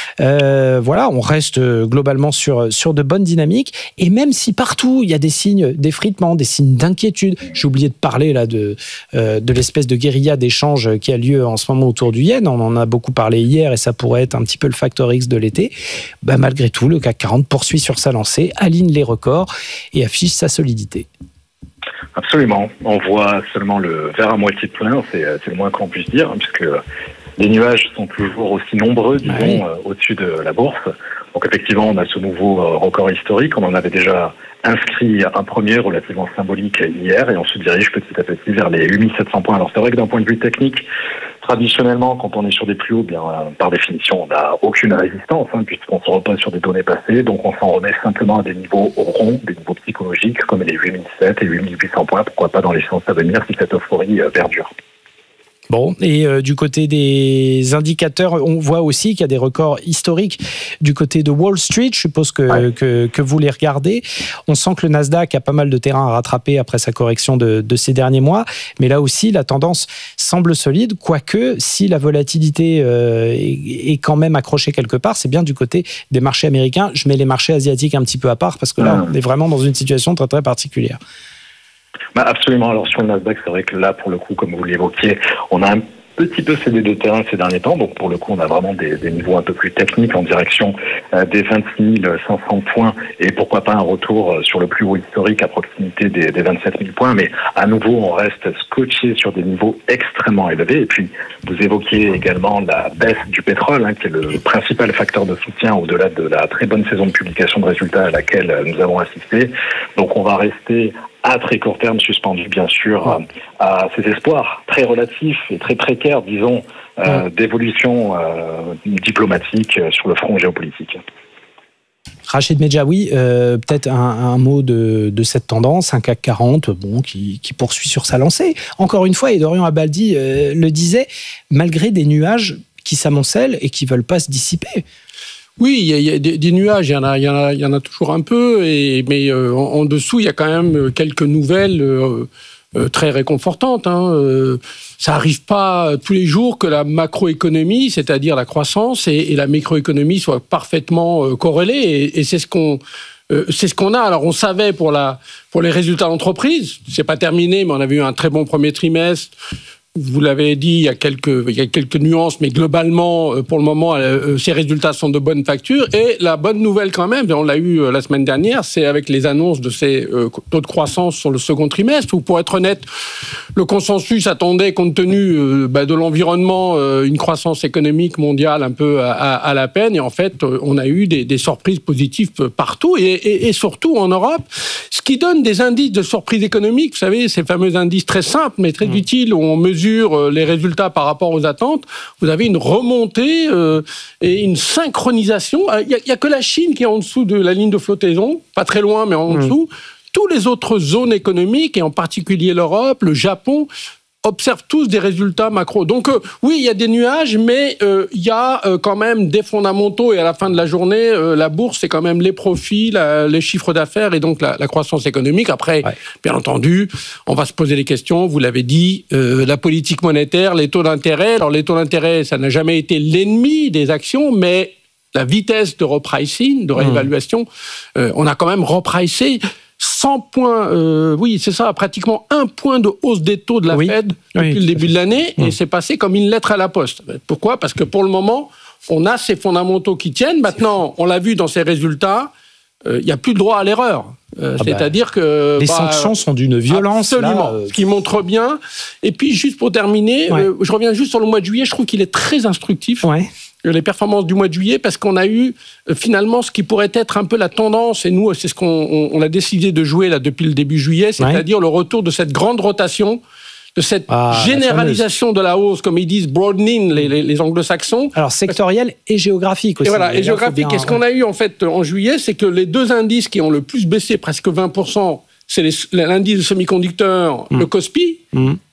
On reste globalement sur de bonnes dynamiques et même si partout il y a des signes d'effritement, des signes d'inquiétude, j'ai oublié de parler là de l'espèce de guérilla d'échange qui a lieu en ce moment autour du yen, on en a beaucoup parlé hier et ça pourrait être un petit peu le facteur X de l'été, malgré tout le CAC 40 poursuit sur sa lancée, aligne les records et affiche sa solidité. Absolument, on voit seulement le verre à moitié plein, c'est le moins qu'on puisse dire, puisque les nuages sont toujours aussi nombreux, disons, au-dessus de la bourse. Donc effectivement, on a ce nouveau record historique. On en avait déjà inscrit un premier relativement symbolique hier et on se dirige petit à petit vers les 8700 points. Alors c'est vrai que d'un point de vue technique, traditionnellement, quand on est sur des plus hauts, par définition, on n'a aucune résistance, puisqu'on se repose sur des données passées. Donc on s'en remet simplement à des niveaux ronds, des niveaux psychologiques, comme les 8700 et 8800 points. Pourquoi pas dans les séances à venir si cette euphorie perdure. Bon, et du côté des indicateurs, on voit aussi qu'il y a des records historiques du côté de Wall Street. Je suppose que vous les regardez. On sent que le Nasdaq a pas mal de terrain à rattraper après sa correction de ces derniers mois. Mais là aussi, la tendance semble solide. Quoique, si la volatilité est quand même accrochée quelque part, c'est bien du côté des marchés américains. Je mets les marchés asiatiques un petit peu à part parce que là, on est vraiment dans une situation très, très particulière. Absolument. Alors sur le Nasdaq, c'est vrai que là, pour le coup, comme vous l'évoquiez, on a un petit peu cédé de terrain ces derniers temps. Donc pour le coup, on a vraiment des niveaux un peu plus techniques en direction des 26 500 points et pourquoi pas un retour sur le plus haut historique à proximité des 27 000 points. Mais à nouveau, on reste scotché sur des niveaux extrêmement élevés. Et puis, vous évoquiez également la baisse du pétrole, qui est le principal facteur de soutien au-delà de la très bonne saison de publication de résultats à laquelle nous avons assisté. Donc on va rester à très court terme suspendu, bien sûr, à ces espoirs très relatifs et très précaires, disons, d'évolution diplomatique sur le front géopolitique. Rachid Medjaoui, peut-être un mot de cette tendance, un CAC 40 qui poursuit sur sa lancée. Encore une fois, et Dorian Abadi le disait, malgré des nuages qui s'amoncellent et qui ne veulent pas se dissiper. Oui, il y a des nuages, il y en a toujours un peu, mais en dessous, il y a quand même quelques nouvelles très réconfortantes. Ça n'arrive pas tous les jours que la macroéconomie, c'est-à-dire la croissance, et la microéconomie soient parfaitement corrélées, et c'est ce qu'on a. Alors on savait pour les résultats d'entreprise, c'est pas terminé, mais on a vu un très bon premier trimestre, vous l'avez dit, il y a quelques nuances, mais globalement, pour le moment, ces résultats sont de bonne facture. Et la bonne nouvelle quand même, on l'a eu la semaine dernière, c'est avec les annonces de ces taux de croissance sur le second trimestre, où pour être honnête, le consensus attendait, compte tenu de l'environnement, une croissance économique mondiale un peu à la peine. Et en fait, on a eu des surprises positives partout, et surtout en Europe, ce qui donne des indices de surprise économique, vous savez, ces fameux indices très simples, mais très utiles, où on mesure les résultats par rapport aux attentes. Vous avez une remontée et une synchronisation. Il n'y a que la Chine qui est en dessous de la ligne de flottaison, pas très loin, mais en dessous. Toutes les autres zones économiques, et en particulier l'Europe, le Japon, observent tous des résultats macro. Donc oui, il y a des nuages, mais il y a quand même des fondamentaux, et à la fin de la journée, la bourse, c'est quand même les profits, les chiffres d'affaires et donc la croissance économique. Après, bien entendu, on va se poser des questions, vous l'avez dit, la politique monétaire, les taux d'intérêt. Alors les taux d'intérêt, ça n'a jamais été l'ennemi des actions, mais la vitesse de repricing, de réévaluation, on a quand même repricé 100 points, c'est ça, pratiquement 1 point de hausse des taux de la Fed depuis le début de l'année, et c'est passé comme une lettre à la poste. Pourquoi ? Parce que pour le moment, on a ces fondamentaux qui tiennent. Maintenant, on l'a vu dans ces résultats, il n'y a plus de droit à l'erreur. C'est-à-dire que... Les sanctions sont d'une violence. Absolument, ce qui montre bien. Et puis, juste pour terminer, je reviens juste sur le mois de juillet, je trouve qu'il est très instructif. Les performances du mois de juillet, parce qu'on a eu finalement ce qui pourrait être un peu la tendance, et nous, c'est ce qu'on a décidé de jouer là depuis le début juillet, c'est-à-dire le retour de cette grande rotation, de cette généralisation de la hausse, comme ils disent, broadening, les anglo-saxons. Alors, sectoriel et géographique aussi. Et voilà, et géographique. Et ce qu'on a eu en fait en juillet, c'est que les deux indices qui ont le plus baissé, presque 20%, c'est l'indice de semi-conducteurs, le KOSPI,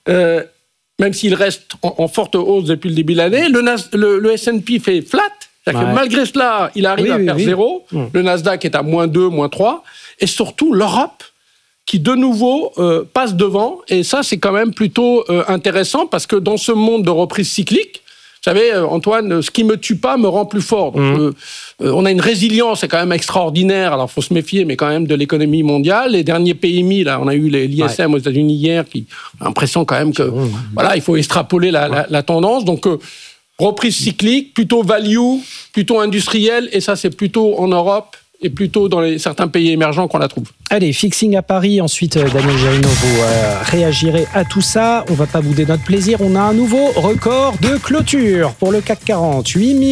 même s'il reste en forte hausse depuis le début de l'année. Le S&P fait flat, c'est-à-dire que malgré cela, il arrive à faire zéro. Le Nasdaq est à -2, -3. Et surtout, l'Europe, qui de nouveau passe devant. Et ça, c'est quand même plutôt intéressant, parce que dans ce monde de reprise cyclique, vous savez, Antoine, ce qui me tue pas me rend plus fort. Donc, on a une résilience, c'est quand même extraordinaire. Alors, faut se méfier, mais quand même de l'économie mondiale. Les derniers PMI, là, on a eu l'ISM aux États-Unis hier, qui a l'impression quand même que, il faut extrapoler la tendance. Donc, reprise cyclique, plutôt value, plutôt industrielle, et ça, c'est plutôt en Europe et plutôt dans certains pays émergents qu'on la trouve. Allez, fixing à Paris. Ensuite, Daniel Gerino, vous réagirez à tout ça. On ne va pas bouder notre plaisir. On a un nouveau record de clôture pour le CAC 40.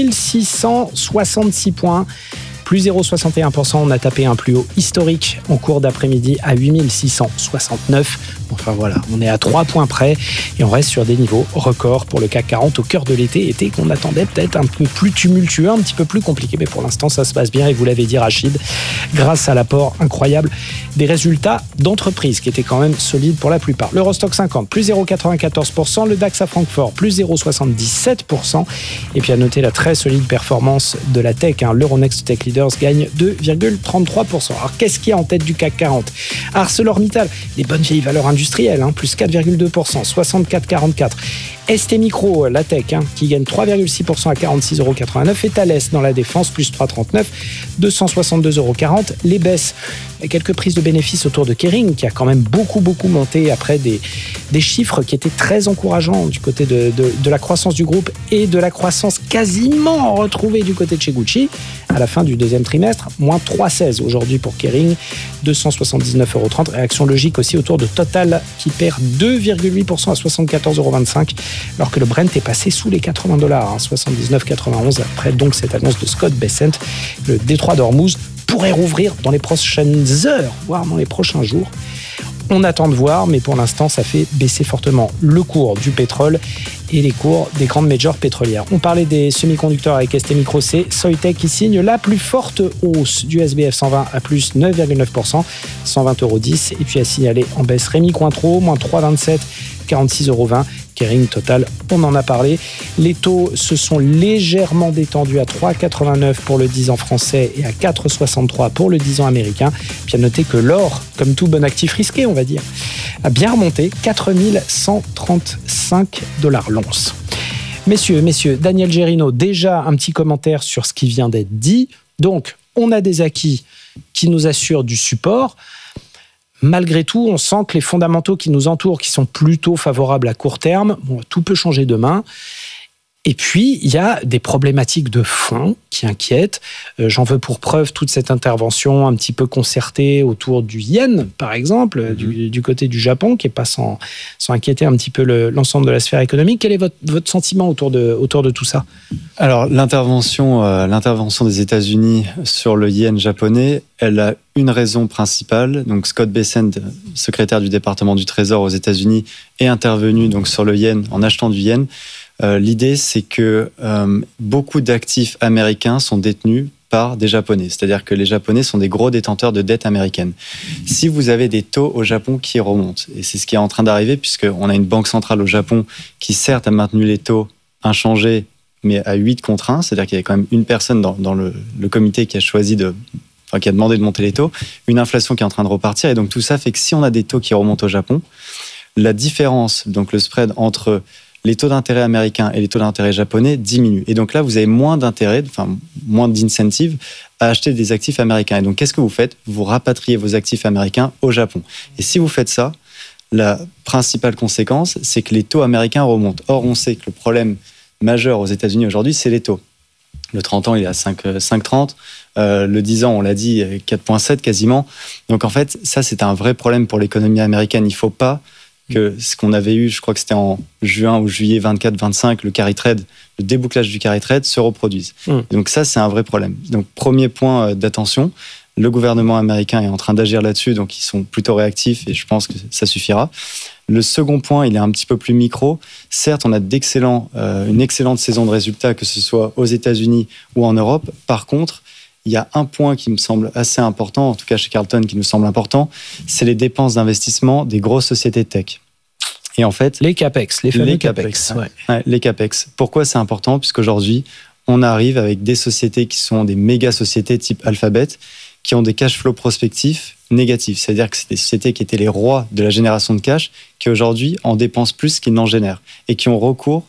8666 points. Plus 0,61%, on a tapé un plus haut historique en cours d'après-midi à 8669. Enfin voilà, on est à 3 points près et on reste sur des niveaux records pour le CAC 40 au cœur de été qu'on attendait peut-être un peu plus tumultueux, un petit peu plus compliqué, mais pour l'instant ça se passe bien, et vous l'avez dit Rachid, grâce à l'apport incroyable des résultats d'entreprise qui étaient quand même solides pour la plupart. L'Eurostock 50, plus 0,94%, le DAX à Francfort, plus 0,77%, et puis à noter la très solide performance de la tech, l'Euronext Tech Leaders gagne 2,33%. Alors qu'est-ce qu'il y a en tête du CAC 40 ? ArcelorMittal, les bonnes vieilles valeurs industrielles, plus 4,2%, 64,44. ST Micro, la tech, qui gagne 3,6% à 46,89 €. Et Thales dans la défense, plus 3,39, 262,40 €. Les baisses, quelques prises de bénéfices autour de Kering, qui a quand même beaucoup monté après des chiffres qui étaient très encourageants du côté de la croissance du groupe et de la croissance quasiment retrouvée du côté de chez Gucci à la fin du deuxième trimestre, moins 3,16 aujourd'hui pour Kering, 279,30 €. Réaction logique aussi autour de Total, qui perd 2,8% à 74,25 €, alors que le Brent est passé sous les $80, 79,91 après donc cette annonce de Scott Bessent. Le détroit d'Ormuz pourrait rouvrir dans les prochaines heures, voire dans les prochains jours. On attend de voir, mais pour l'instant, ça fait baisser fortement le cours du pétrole et les cours des grandes majors pétrolières. On parlait des semi-conducteurs avec ST Micro, c'est Soitec qui signe la plus forte hausse du SBF 120 à plus 9,9%, 120,10 €. Et puis à signaler en baisse Rémi Cointreau, moins 3,27, 46,20 €. Kering, Total, on en a parlé. Les taux se sont légèrement détendus à 3,89 pour le 10 ans français et à 4,63 pour le 10 ans américain. Puis à noter que l'or, comme tout bon actif risqué, on va dire, a bien remonté, 4135 $ l'once. Messieurs, Daniel Gerino, déjà un petit commentaire sur ce qui vient d'être dit. Donc, on a des acquis qui nous assurent du support. malgré tout, on sent que les fondamentaux qui nous entourent, qui sont plutôt favorables à court terme, bon, tout peut changer demain. Et puis, il y a des problématiques de fond qui inquiètent. J'en veux pour preuve toute cette intervention un petit peu concertée autour du yen, par exemple, du côté du Japon, qui n'est pas sans inquiéter un petit peu l'ensemble de la sphère économique. Quel est votre sentiment autour de tout ça ? Alors, l'intervention des États-Unis sur le yen japonais, elle a une raison principale. Donc, Scott Bessent, secrétaire du département du Trésor aux États-Unis, est intervenu donc sur le yen en achetant du yen. L'idée, c'est que beaucoup d'actifs américains sont détenus par des Japonais. C'est-à-dire que les Japonais sont des gros détenteurs de dettes américaines. Si vous avez des taux au Japon qui remontent, et c'est ce qui est en train d'arriver, puisqu'on a une banque centrale au Japon qui, certes, a maintenu les taux inchangés, mais à 8 contre 1, c'est-à-dire qu'il y a quand même une personne dans le comité qui a choisi qui a demandé de monter les taux, une inflation qui est en train de repartir, et donc tout ça fait que si on a des taux qui remontent au Japon, la différence, donc le spread entre les taux d'intérêt américains et les taux d'intérêt japonais diminuent. Et donc là, vous avez moins d'intérêt, moins d'incentive à acheter des actifs américains. Et donc, qu'est-ce que vous faites ? Vous rapatriez vos actifs américains au Japon. Et si vous faites ça, la principale conséquence, c'est que les taux américains remontent. Or, on sait que le problème majeur aux États-Unis aujourd'hui, c'est les taux. Le 30 ans, il est à 5,30. Le 10 ans, on l'a dit, 4,7 quasiment. Donc, en fait, ça, c'est un vrai problème pour l'économie américaine. Il ne faut pas que ce qu'on avait eu, je crois que c'était en juin ou juillet 24-25, le carry trade, le débouclage du carry trade se reproduise. Donc ça, c'est un vrai problème. Donc premier point d'attention, le gouvernement américain est en train d'agir là-dessus, donc ils sont plutôt réactifs et je pense que ça suffira. Le second point, il est un petit peu plus micro. Certes, on a une excellente saison de résultats, que ce soit aux États-Unis ou en Europe. Par contre, il y a un point qui me semble assez important, en tout cas chez Carlton, qui nous semble important, c'est les dépenses d'investissement des grosses sociétés tech. Et en fait, les CAPEX, les fameux CAPEX. Ouais, les CAPEX. Pourquoi c'est important ? Puisqu'aujourd'hui, on arrive avec des sociétés qui sont des méga sociétés type Alphabet, qui ont des cash flows prospectifs négatifs. C'est-à-dire que c'est des sociétés qui étaient les rois de la génération de cash, qui aujourd'hui en dépensent plus qu'ils n'en génèrent et qui ont recours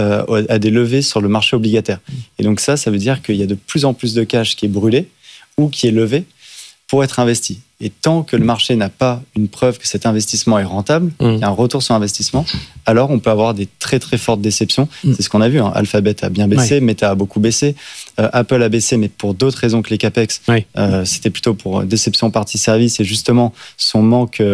à des levées sur le marché obligataire. Et donc ça veut dire qu'il y a de plus en plus de cash qui est brûlé ou qui est levé pour être investi. Et tant que le marché n'a pas une preuve que cet investissement est rentable, qu'il y a un retour sur investissement, alors on peut avoir des très très fortes déceptions. C'est ce qu'on a vu. Alphabet a bien baissé, Meta a beaucoup baissé, Apple a baissé, mais pour d'autres raisons que les CAPEX. C'était plutôt pour déception partie service et justement son manque...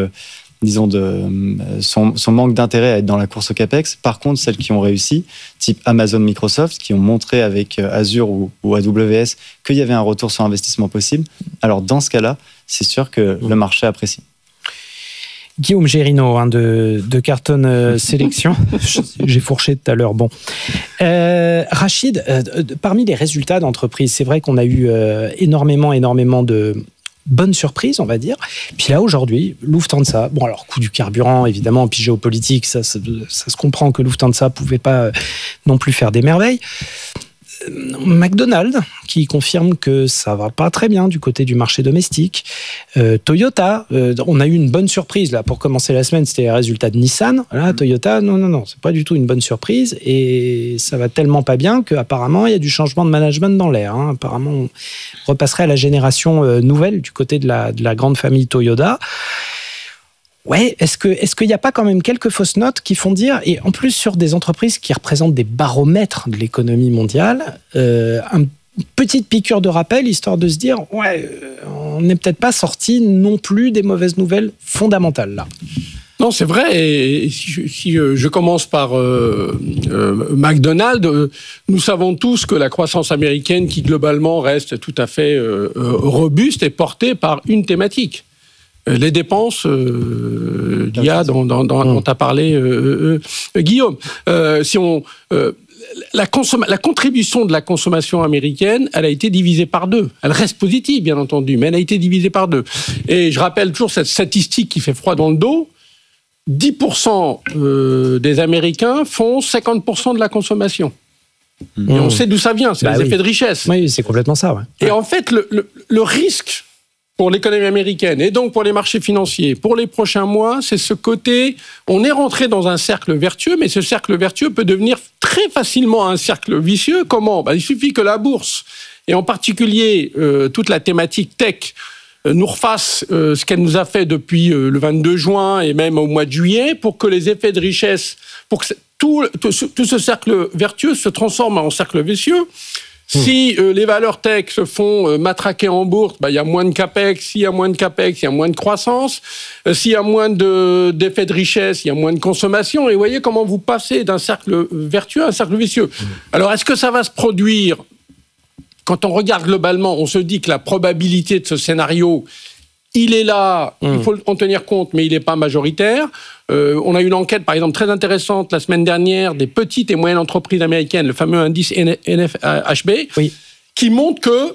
son manque d'intérêt à être dans la course au CAPEX. Par contre, celles qui ont réussi, type Amazon, Microsoft, qui ont montré avec Azure ou AWS qu'il y avait un retour sur investissement possible, alors dans ce cas-là, c'est sûr que le marché apprécie. Guillaume Gérino de Carlton Sélection. J'ai fourché tout à l'heure. Bon. Rachid, parmi les résultats d'entreprise, c'est vrai qu'on a eu énormément de bonne surprise, on va dire. Puis là, aujourd'hui, Lufthansa, bon alors, coût du carburant, évidemment, puis géopolitique, ça se comprend que Lufthansa pouvait pas non plus faire des merveilles. McDonald's, qui confirme que ça va pas très bien du côté du marché domestique. Toyota, on a eu une bonne surprise, là, pour commencer la semaine, c'était les résultats de Nissan. Là, Toyota, non, c'est pas du tout une bonne surprise, et ça va tellement pas bien qu'apparemment, il y a du changement de management dans l'air. Apparemment, on repasserait à la génération nouvelle du côté de la grande famille Toyota. Ouais, est-ce qu'il n'y a pas quand même quelques fausses notes qui font dire, et en plus sur des entreprises qui représentent des baromètres de l'économie mondiale, une petite piqûre de rappel, histoire de se dire, on n'est peut-être pas sorti non plus des mauvaises nouvelles fondamentales là. Non, c'est vrai. Et si je commence par McDonald's, nous savons tous que la croissance américaine, qui globalement reste tout à fait robuste, est portée par une thématique. Les dépenses l'IA dont tu as parlé, Guillaume. La contribution de la consommation américaine, elle a été divisée par 2. Elle reste positive, bien entendu, mais elle a été divisée par 2. Et je rappelle toujours cette statistique qui fait froid dans le dos. 10% des Américains font 50% de la consommation. Et on sait d'où ça vient, c'est les effets de richesse. Oui, c'est complètement ça. Ouais. Et en fait, le risque pour l'économie américaine et donc pour les marchés financiers, pour les prochains mois, c'est ce côté, on est rentré dans un cercle vertueux, mais ce cercle vertueux peut devenir très facilement un cercle vicieux. Comment ? Il suffit que la bourse, et en particulier toute la thématique tech, nous refasse ce qu'elle nous a fait depuis le 22 juin et même au mois de juillet, pour que les effets de richesse, pour que tout ce cercle vertueux se transforme en cercle vicieux. Si les valeurs tech se font matraquer en bourse, il y a moins de capex. S'il y a moins de capex, il y a moins de croissance. S'il y a moins d'effets de richesse, il y a moins de consommation. Et vous voyez comment vous passez d'un cercle vertueux à un cercle vicieux. Alors, est-ce que ça va se produire? Quand on regarde globalement, on se dit que la probabilité de ce scénario, il est là, il faut en tenir compte, mais il n'est pas majoritaire. On a eu une enquête, par exemple, très intéressante la semaine dernière des petites et moyennes entreprises américaines, le fameux indice NFHB, qui montre que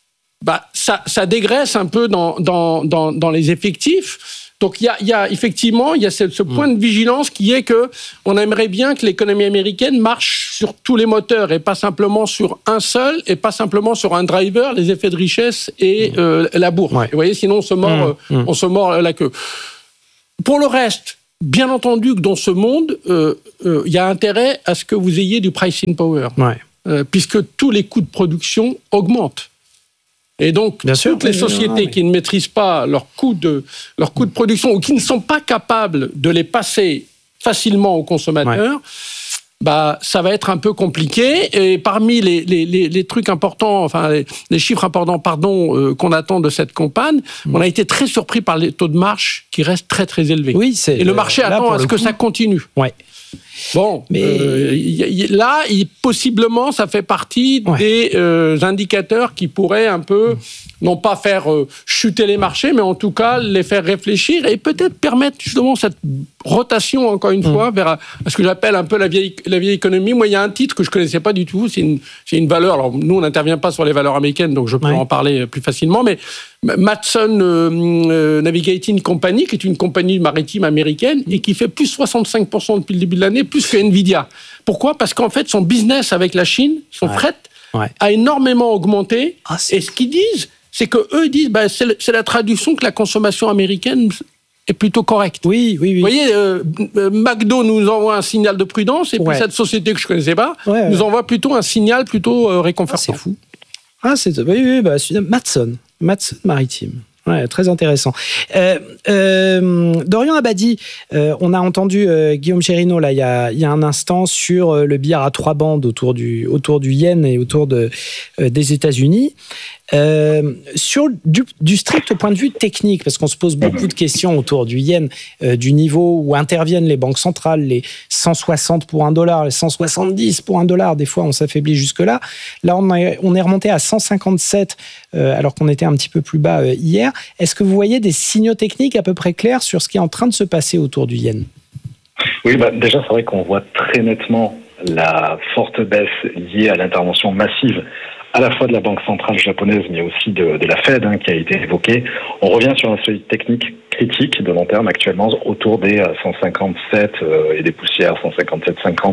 ça dégraisse un peu dans les effectifs. Donc il y a effectivement ce point de vigilance qui est que on aimerait bien que l'économie américaine marche sur tous les moteurs et pas simplement sur un seul et pas simplement sur un driver, les effets de richesse et la bourse. Vous voyez, sinon on se mord la queue. Pour le reste, bien entendu que dans ce monde, il y a intérêt à ce que vous ayez du pricing power, puisque tous les coûts de production augmentent. Et donc, toutes les sociétés qui ne maîtrisent pas leurs coûts de production ou qui ne sont pas capables de les passer facilement aux consommateurs, ça va être un peu compliqué. Et parmi les trucs importants, enfin les chiffres importants, qu'on attend de cette campagne, on a été très surpris par les taux de marge qui restent très très élevés. Et le marché attend à ce que ça continue. Bon, mais là, possiblement, ça fait partie des indicateurs qui pourraient un peu, non pas faire chuter les marchés, mais en tout cas les faire réfléchir et peut-être permettre justement cette rotation, encore une fois, vers ce que j'appelle un peu la vieille économie. Moi, il y a un titre que je ne connaissais pas du tout, c'est une valeur. Alors, nous, on n'intervient pas sur les valeurs américaines, donc je peux en parler plus facilement, mais Matson Navigating Company, qui est une compagnie maritime américaine et qui fait plus 65% depuis le début de l'année, plus que Nvidia. Pourquoi ? Parce qu'en fait, son business avec la Chine, son fret, a énormément augmenté. Et ce qu'ils disent, c'est qu'eux disent, c'est la traduction que la consommation américaine est plutôt correcte. Oui. Vous voyez, McDo nous envoie un signal de prudence, et puis cette société que je ne connaissais pas nous envoie plutôt un signal plutôt réconfortant. C'est fou. Matson Maritime. Très intéressant. Dorian Abadi, on a entendu Guillaume Chérino là, il y a un instant sur le billard à 3 bandes autour du yen et autour des États-Unis. Sur du strict point de vue technique, parce qu'on se pose beaucoup de questions autour du yen, du niveau où interviennent les banques centrales, les 160 pour $1, les 170 pour $1, des fois on s'affaiblit jusque-là. Là, on est remonté à 157, alors qu'on était un petit peu plus bas hier. Est-ce que vous voyez des signaux techniques à peu près clairs sur ce qui est en train de se passer autour du yen ? Oui, déjà, c'est vrai qu'on voit très nettement la forte baisse liée à l'intervention massive à la fois de la Banque centrale japonaise, mais aussi de la Fed, qui a été évoquée. On revient sur un seuil technique critique de long terme actuellement autour des 157 et des poussières, 157,50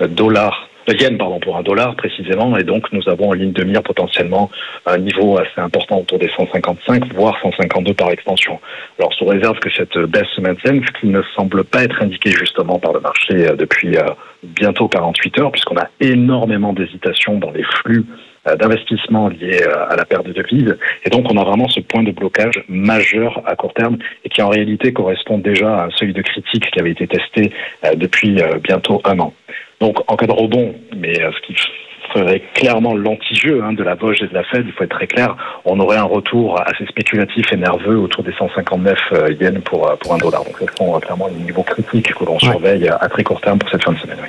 yens pour $1 précisément, et donc nous avons en ligne de mire potentiellement un niveau assez important autour des 155, voire 152 par extension. Alors sous réserve que cette baisse se maintienne, ce qui ne semble pas être indiqué justement par le marché depuis bientôt 48 heures, puisqu'on a énormément d'hésitation dans les flux d'investissement liés à la perte de devises, et donc on a vraiment ce point de blocage majeur à court terme et qui en réalité correspond déjà à un seuil de critique qui avait été testé depuis bientôt 1 an. Donc en cas de rebond, mais ce qui ferait clairement l'anti-jeu de la Vosges et de la Fed, il faut être très clair, on aurait un retour assez spéculatif et nerveux autour des 159 yens pour $1. Donc ce sont clairement les niveaux critiques que l'on surveille à très court terme pour cette fin de semaine.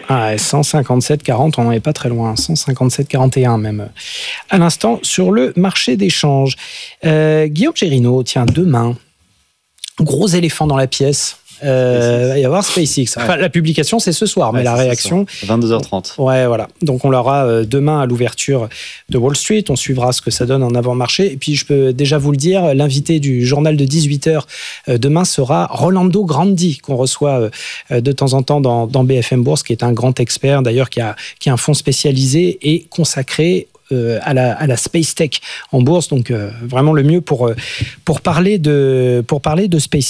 157,40, on n'en est pas très loin, 157,41 même. À l'instant, sur le marché des changes. Guillaume Chérino, tiens, demain, gros éléphant dans la pièce. Il va y avoir SpaceX. Enfin, la publication, c'est ce soir, mais la réaction... 22h30. Ouais, voilà. Donc, on l'aura demain à l'ouverture de Wall Street. On suivra ce que ça donne en avant-marché. Et puis, je peux déjà vous le dire, l'invité du journal de 18h demain sera Rolando Grandi, qu'on reçoit de temps en temps dans BFM Bourse, qui est un grand expert, d'ailleurs, qui a un fonds spécialisé et consacré à la Space Tech en bourse. Donc, vraiment le mieux pour parler de SpaceX.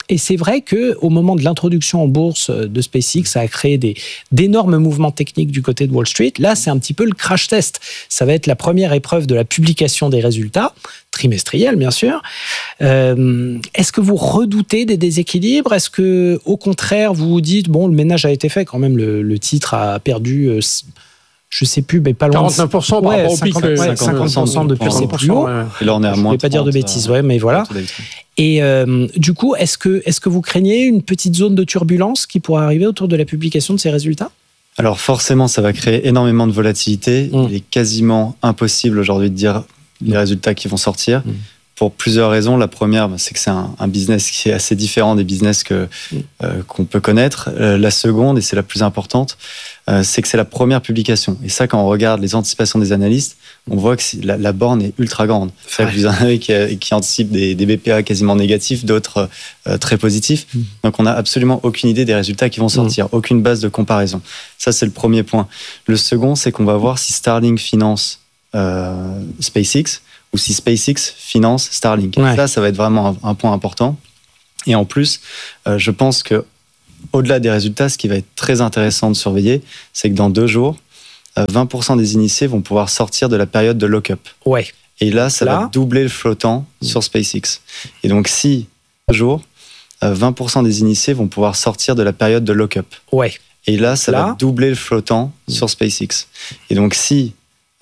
Et c'est vrai qu'au moment de l'introduction en bourse de SpaceX, ça a créé d'énormes mouvements techniques du côté de Wall Street. Là, c'est un petit peu le crash test. Ça va être la première épreuve de la publication des résultats, trimestriels bien sûr. Est-ce que vous redoutez des déséquilibres? Est-ce que, au contraire, vous vous dites, bon, le ménage a été fait quand même, le titre a perdu... je sais plus, mais pas loin. 49% par rapport au pic. 50% depuis ses plus hauts. Et là, on est à moins. Je ne vais pas dire de bêtises, mais voilà. Et du coup, est-ce que vous craignez une petite zone de turbulence qui pourrait arriver autour de la publication de ces résultats? Alors forcément, ça va créer énormément de volatilité. Il est quasiment impossible aujourd'hui de dire les résultats qui vont sortir. Pour plusieurs raisons. La première, c'est que c'est un business qui est assez différent des business qu'on peut connaître. La seconde, et c'est la plus importante, c'est que c'est la première publication. Et ça, quand on regarde les anticipations des analystes, on voit que la borne est ultra grande. C'est-à-dire que vous en avez qui anticipent des BPA quasiment négatifs, d'autres très positifs. Donc on n'a absolument aucune idée des résultats qui vont sortir, aucune base de comparaison. Ça, c'est le premier point. Le second, c'est qu'on va voir si Starlink finance SpaceX, ou si SpaceX finance Starlink. Ça va être vraiment un point important. Et en plus, je pense que au-delà des résultats, ce qui va être très intéressant de surveiller, c'est que dans 2 jours, 20% des initiés vont pouvoir sortir de la période de lock-up. Et là, ça va doubler le flottant sur SpaceX. Et donc, si 2 jours, 20% des initiés vont pouvoir sortir de la période de lock-up. Et là, ça va doubler le flottant sur SpaceX. Et donc, si